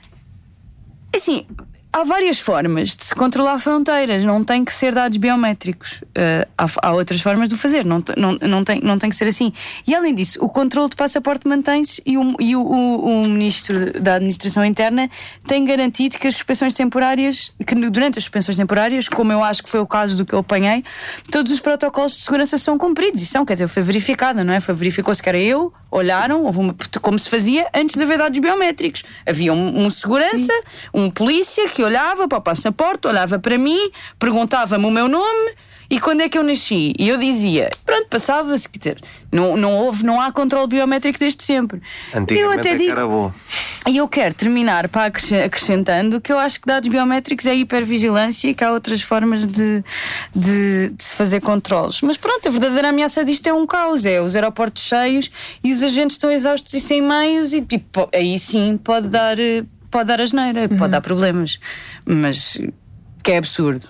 assim, há várias formas de se controlar fronteiras, não tem que ser dados biométricos. Uh, há, há outras formas de o fazer, não, não, não, tem, não tem que ser assim. E além disso, o controle de passaporte mantém-se e, o, e o, o, o Ministro da Administração Interna tem garantido que as suspensões temporárias, que durante as suspensões temporárias, como eu acho que foi o caso do que eu apanhei, todos os protocolos de segurança são cumpridos. E são, quer dizer, foi verificada, não é? Foi verificou-se que era eu, olharam, houve uma, como se fazia antes de haver dados biométricos. Havia um, um segurança, Sim. um polícia que olhava para o passaporte, olhava para mim, perguntava-me o meu nome e quando é que eu nasci. E eu dizia, pronto, passava-se, quer dizer, não, não houve, não há controle biométrico desde sempre. Antigamente eu até digo, era bom. E eu quero terminar para acrescentando que eu acho que dados biométricos é hipervigilância e que há outras formas de, de, de se fazer controles. Mas pronto, a verdadeira ameaça disto é um caos, é os aeroportos cheios e os agentes estão exaustos e sem meios e tipo, aí sim pode dar... Pode dar asneira, uhum. pode dar problemas, mas que é absurdo.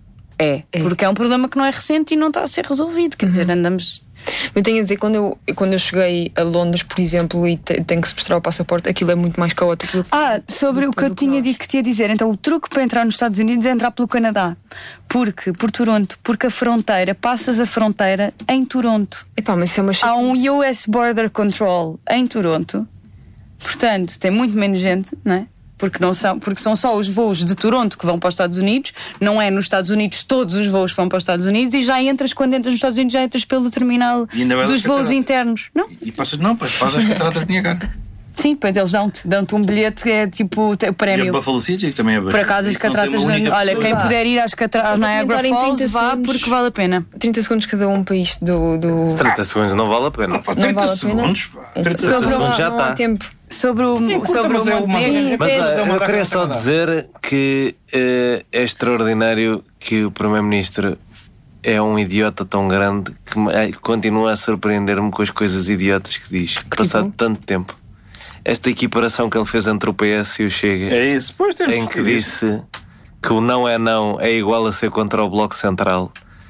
É, é, porque é um problema que não é recente e não está a ser resolvido. Quer uhum. dizer, andamos. Eu tenho a dizer, quando eu, quando eu cheguei a Londres, por exemplo, e te, tenho que se mostrar o passaporte, aquilo é muito mais caótico do que. Ah, sobre do, o que eu tinha dito que te ia dizer, então o truque para entrar nos Estados Unidos é entrar pelo Canadá. Porque, por Toronto, porque a fronteira, passas a fronteira em Toronto. Epá, mas isso é uma Há um U S Border Control em Toronto, portanto, tem muito menos gente, não é? Porque, não são, porque são só os voos de Toronto que vão para os Estados Unidos, não é nos Estados Unidos todos os voos vão para os Estados Unidos e já entras, quando entras nos Estados Unidos, já entras pelo terminal dos voos internos. Não? E, e passas, não, passas as cataratas de Niágara. Sim, pois eles dão-te, dão-te um bilhete que é tipo o prémio. E a Buffalo City que também é por acaso as cataratas de... Olha, quem puder ir às cataratas Niagara Falls, vá porque vale a pena. trinta segundos cada um para isto do. do... trinta segundos não vale a pena. Ah, pá, trinta vale segundos, trinta segundos já está. Sobre o, Encurta, sobre mas o é uma... Montenegro. Mas uh, eu queria só dizer que uh, é extraordinário que o Primeiro-Ministro é um idiota tão grande que me, continua a surpreender-me com as coisas idiotas que diz, que passado tipo? tanto tempo. Esta equiparação que ele fez entre o P S e o Chega, é isso. Pois temos em que disse que o não é não é igual a ser contra o Bloco Central,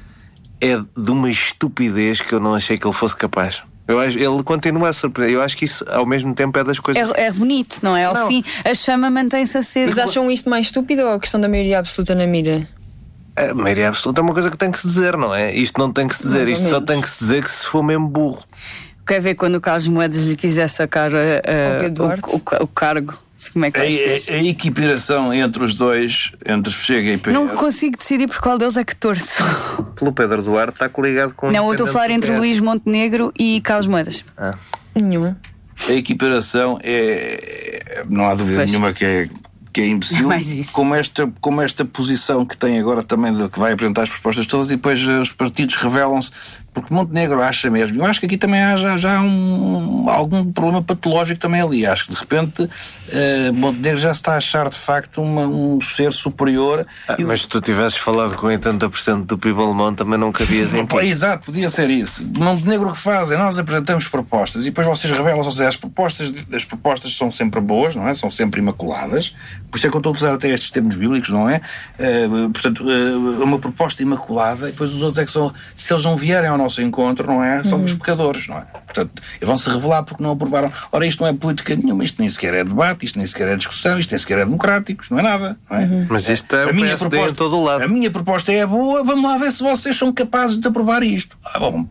é de uma estupidez que eu não achei que ele fosse capaz. Eu acho, ele continua a surpreender. Eu acho que isso ao mesmo tempo é das coisas. É, é bonito, não é? Ao não. fim, a chama mantém-se acesa. Mas acham isto mais estúpido ou a questão da maioria absoluta na mira? A maioria absoluta é uma coisa que tem que se dizer, não é? Isto não tem que se dizer, isto só tem que se dizer que se for mesmo burro. Quer ver quando o Carlos Moedas lhe quiser sacar uh, o, o, o cargo? Como é que vai a, ser? A, a equiparação entre os dois, entre Chega e P S. Não consigo decidir por qual deles é que torço. Pelo Pedro Duarte está coligado com. Não, eu estou a falar entre Luís Montenegro e Carlos Moedas. Ah. Nenhum. A equiparação é. Não há dúvida pois. nenhuma que é que é imbecil, Mais como esta, como esta posição que tem agora também, de que vai apresentar as propostas todas e depois os partidos revelam-se, porque Montenegro acha mesmo. Eu acho que aqui também há já, já um, algum problema patológico também ali. Acho que de repente uh, Montenegro já se está a achar de facto uma, um ser superior. Ah, mas se tu tivesses falado com oitenta por cento do P I B alemão também não cabias em ti. Exato, podia ser isso. Montenegro o que fazem? Nós apresentamos propostas e depois vocês revelam, ou seja, as propostas, as propostas são sempre boas, não é? São sempre imaculadas. Por isso é que eu estou a utilizar até estes termos bíblicos, não é? Uh, portanto, uh, uma proposta imaculada, e depois os outros é que são, se eles não vierem ao nosso encontro, não é? Somos uhum. pecadores, não é? Portanto, vão-se revelar porque não aprovaram. Ora, isto não é política nenhuma, isto nem sequer é debate, isto nem sequer é discussão, isto nem sequer é democrático, isto não é nada, não é? Uhum. Mas isto é a o minha P S D proposta, em todo o lado. A minha proposta é boa, vamos lá ver se vocês são capazes de aprovar isto. Ah, bom.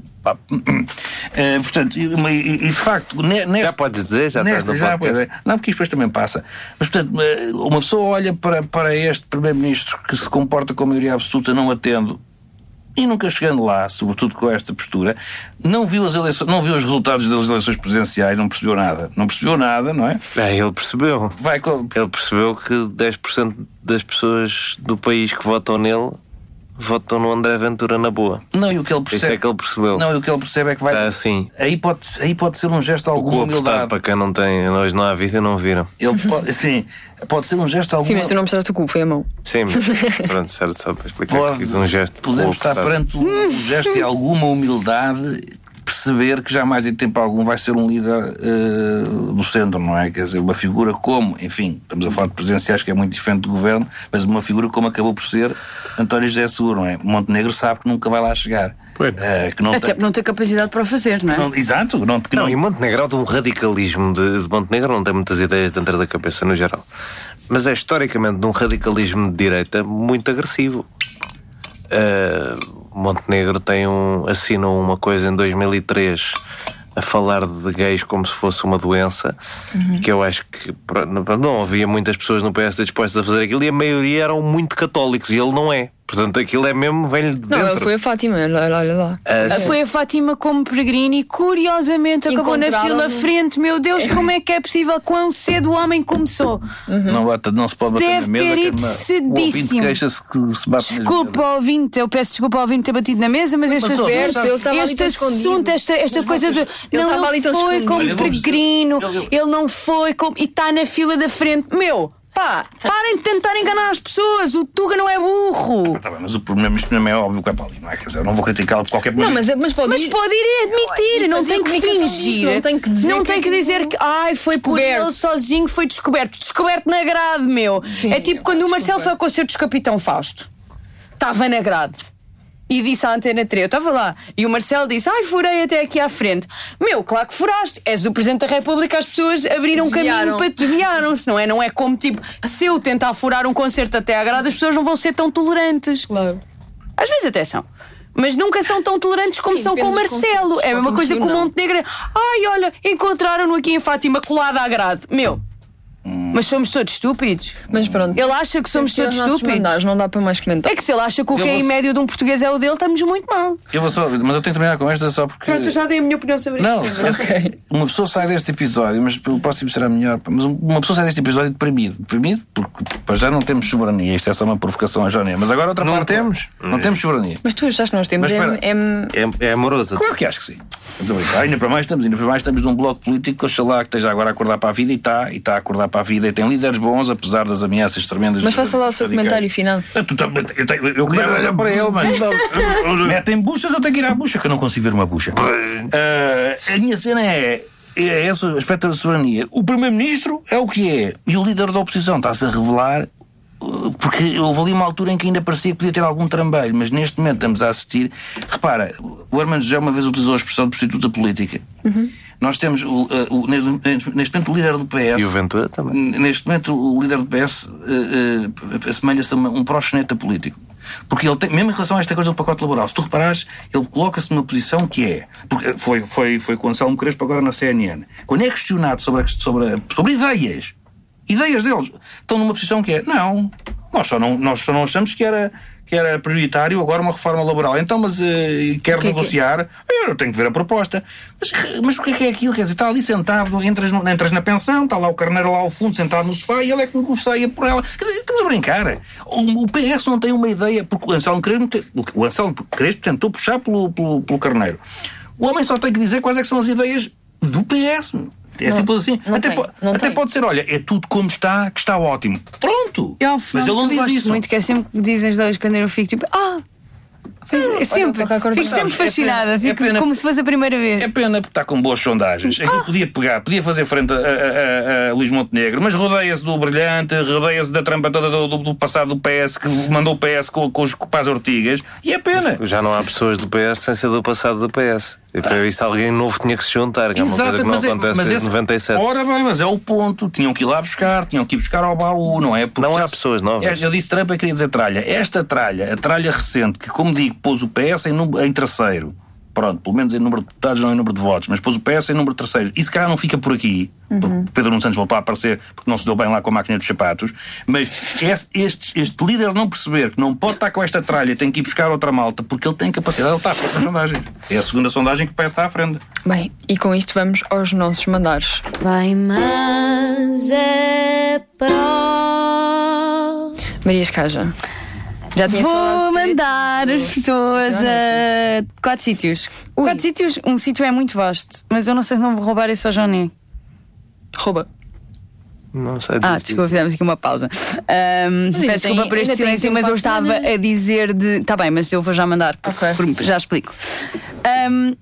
Uh, portanto, e, e, e de facto neste, já podes dizer, já neste, estás no já podcast. Pode, não, porque isto depois também passa. Mas portanto, uma pessoa olha para, para este primeiro-ministro que se comporta com maioria absoluta, não atendo, e nunca chegando lá, sobretudo com esta postura, não viu as eleições, não viu os resultados das eleições presidenciais, não percebeu nada. Não percebeu nada, não é? É, ele percebeu. Vai com... Ele percebeu que dez por cento das pessoas do país que votam nele votam no André Ventura na boa. Não, e o que ele percebe... Isso é que ele percebeu. Não, e o que ele percebe é que vai... Está assim. Aí pode, aí pode ser um gesto de alguma humildade. Para quem não tem... Hoje não há vida, não viram. Ele pode... Sim, pode ser um gesto de alguma... Sim, mas tu não mostraste o cu, foi a mão. Sim, mas pronto, certo, só para explicar pode, que fiz um gesto. Podemos estar perante um gesto de alguma humildade, perceber que jamais em tempo algum vai ser um líder uh, do centro, não é? Quer dizer, uma figura como, enfim, estamos a falar de presidenciais que é muito diferente do governo, mas uma figura como acabou por ser António José Seguro, não é? Montenegro sabe que nunca vai lá chegar. Uh, que não Até tem... por não ter capacidade para o fazer, não é? Não, exato. Não, que não, não. E Montenegro é um radicalismo de, de Montenegro, não tem muitas ideias dentro da cabeça no geral. Mas é historicamente de um radicalismo de direita muito agressivo. Uh, Montenegro tem um, assinou uma coisa em dois mil e três a falar de gays como se fosse uma doença, uhum. que eu acho que não havia muitas pessoas no P S D dispostas a fazer aquilo, e a maioria eram muito católicos e ele não é. Portanto, aquilo é mesmo velho de dentro. Não, foi a Fátima, olha, olha lá. Ah, foi a Fátima como peregrino e curiosamente acabou na fila frente. Meu Deus, como é que é possível? Quão cedo o homem começou? Uhum. Não, não se pode bater Deve na mesa. Deve ter ido uma, cedíssimo. O ouvinte queixa-se que se bate Desculpa ao ouvinte, eu peço desculpa ao ouvinte ter batido na mesa, mas este, mas, assunto, ele este assunto, esta, esta coisa de não, não foi como peregrino, ele não foi como, e está na fila da frente. Meu, pá, parem de tentar enganar as pessoas. O Tuga não é burro. Ah, tá bem, mas o problema, isto não é óbvio que é para ali, não é? Quer dizer, eu não vou criticá-lo de qualquer maneira. Não, mas, é, mas, pode, mas ir... pode ir e admitir, não, não tem que fingir. Não tem que dizer, não tem que, que dizer que ai, foi por ele sozinho, foi descoberto. Descoberto na grade, meu. Sim, é tipo quando o Marcelo foi ao concerto dos Capitão Fausto. Estava na grade. E disse à Antena três, eu estava lá, e o Marcelo disse, ai, furei até aqui à frente. Meu, claro que furaste, és o Presidente da República, as pessoas abriram desviaram. caminho para te desviaram-se, não é? Não é como, tipo, se eu tentar furar um concerto até à grade, as pessoas não vão ser tão tolerantes. Claro. Às vezes até são. Mas nunca são tão tolerantes como Sim, são com o Marcelo. É a mesma coisa que o Montenegro. Ai, olha, encontraram-no aqui em Fátima colada à grade. Meu... Hum. Mas somos todos estúpidos. Mas pronto. Ele acha que somos todos estúpidos. Mandares, não dá para mais comentar. É que se ele acha que o que é em médio de um português é o dele, estamos muito mal. Eu vou só, mas eu tenho que terminar com esta só porque. Pronto, eu já dei a minha opinião sobre isto. Não, eu sei. Uma pessoa sai deste episódio, mas eu posso mostrar melhor. Mas uma pessoa sai deste episódio deprimido. Deprimido porque para já não temos soberania. Isto é só uma provocação à Jónia. Mas agora outra não parte. Não temos. Não temos soberania. Mas tu achas que nós temos? É, é, é, é amorosa. Claro que acho que sim. Ainda para mais estamos, ainda para mais estamos num bloco político que oxalá que esteja agora a acordar para a vida e está, e está a acordar para a vida e tem líderes bons, apesar das ameaças tremendas. Mas faça lá o seu comentário final. Eu, eu, eu, eu queria olhar para ele, mas metem buchas, eu tenho que ir à bucha, que eu não consigo ver uma bucha. Uh, a minha cena é, é esse aspecto da soberania. O Primeiro-Ministro é o que é, e o líder da oposição está-se a revelar. Porque houve ali uma altura em que ainda parecia que podia ter algum trambalho, mas neste momento estamos a assistir. Repara, o Armando José uma vez utilizou a expressão de prostituta política. Uhum. Nós temos, o, o, neste momento, o líder do P S. E o Ventura também. Neste momento, o líder do P S uh, uh, assemelha-se a um proxeneta político. Porque ele tem, mesmo em relação a esta coisa do pacote laboral, se tu reparares, ele coloca-se numa posição que é. Porque foi, foi, foi com o Anselmo Crespo agora na C N N. Quando é questionado sobre, a, sobre, a, sobre ideias. Ideias deles estão numa posição que é não, nós só não, nós só não achamos que era, que era prioritário, agora uma reforma laboral. Então, mas uh, quer que negociar? Que é? Eu tenho que ver a proposta. Mas, mas o que é que é aquilo? Quer dizer, está ali sentado, entras, no, entras na pensão, está lá o carneiro lá ao fundo, sentado no sofá, e ele é que negocia por ela. Quer dizer, estamos a brincar. O, o P S não tem uma ideia, porque o Anselmo Crespo, o Anselmo Crespo tentou puxar pelo, pelo, pelo carneiro. O homem só tem que dizer quais é que são as ideias do P S. É não, simples assim. Não até tem, po não até tem. pode ser, olha, é tudo como está, que está ótimo. Pronto! Eu, mas ele não diz gosto isso. muito, que é sempre que dizem os dois quando eu fico tipo, ah! É sempre, olha, fico sempre sabes, é fascinada, pena, fico é pena, como se fosse a primeira vez. É pena porque está com boas sondagens. Aquilo ah. podia pegar, podia fazer frente a, a, a, a Luís Montenegro, mas rodeia-se do brilhante, rodeia-se da trampa toda do, do, do passado do P S, que mandou o P S com, com os Paz Ortigas, e é pena. Já não há pessoas do P S sem ser do passado do P S. E para isso alguém novo tinha que se juntar, que é uma coisa que não acontece é, desde esse, noventa e sete. Ora bem, mas é o ponto. Tinham que ir lá buscar, tinham que ir buscar ao baú, não é? Porque não já, há pessoas novas. Eu disse trampa e queria dizer tralha. Esta tralha, a tralha recente, que como digo, pôs o P S em, em terceiro. Pronto, pelo menos em número de deputados, não em número de votos, mas pôs o P S em número terceiro. E se calhar não fica por aqui, uhum. porque Pedro Nuno Santos voltou a aparecer porque não se deu bem lá com a máquina dos sapatos. Mas este, este, este líder não perceber que não pode estar com esta tralha, tem que ir buscar outra malta, porque ele tem capacidade, ele está à frente das sondagens. É a segunda sondagem que o P S está à frente. Bem, e com isto vamos aos nossos mandares. Vai, mas é pró. Maria Escaja. Já tinha Vou mandar as pessoas a quatro sítios. Ui. Quatro sítios, um sítio é muito vasto, mas eu não sei se não vou roubar isso ao Johnny. Rouba. Não sei. Ah, desculpa, fizemos aqui uma pausa. Um, peço ainda desculpa tem- por este ainda tem silêncio, tempo mas para eu a estava semana. a dizer de. Tá bem, mas eu vou já mandar, por- Ok. por- já explico. Um,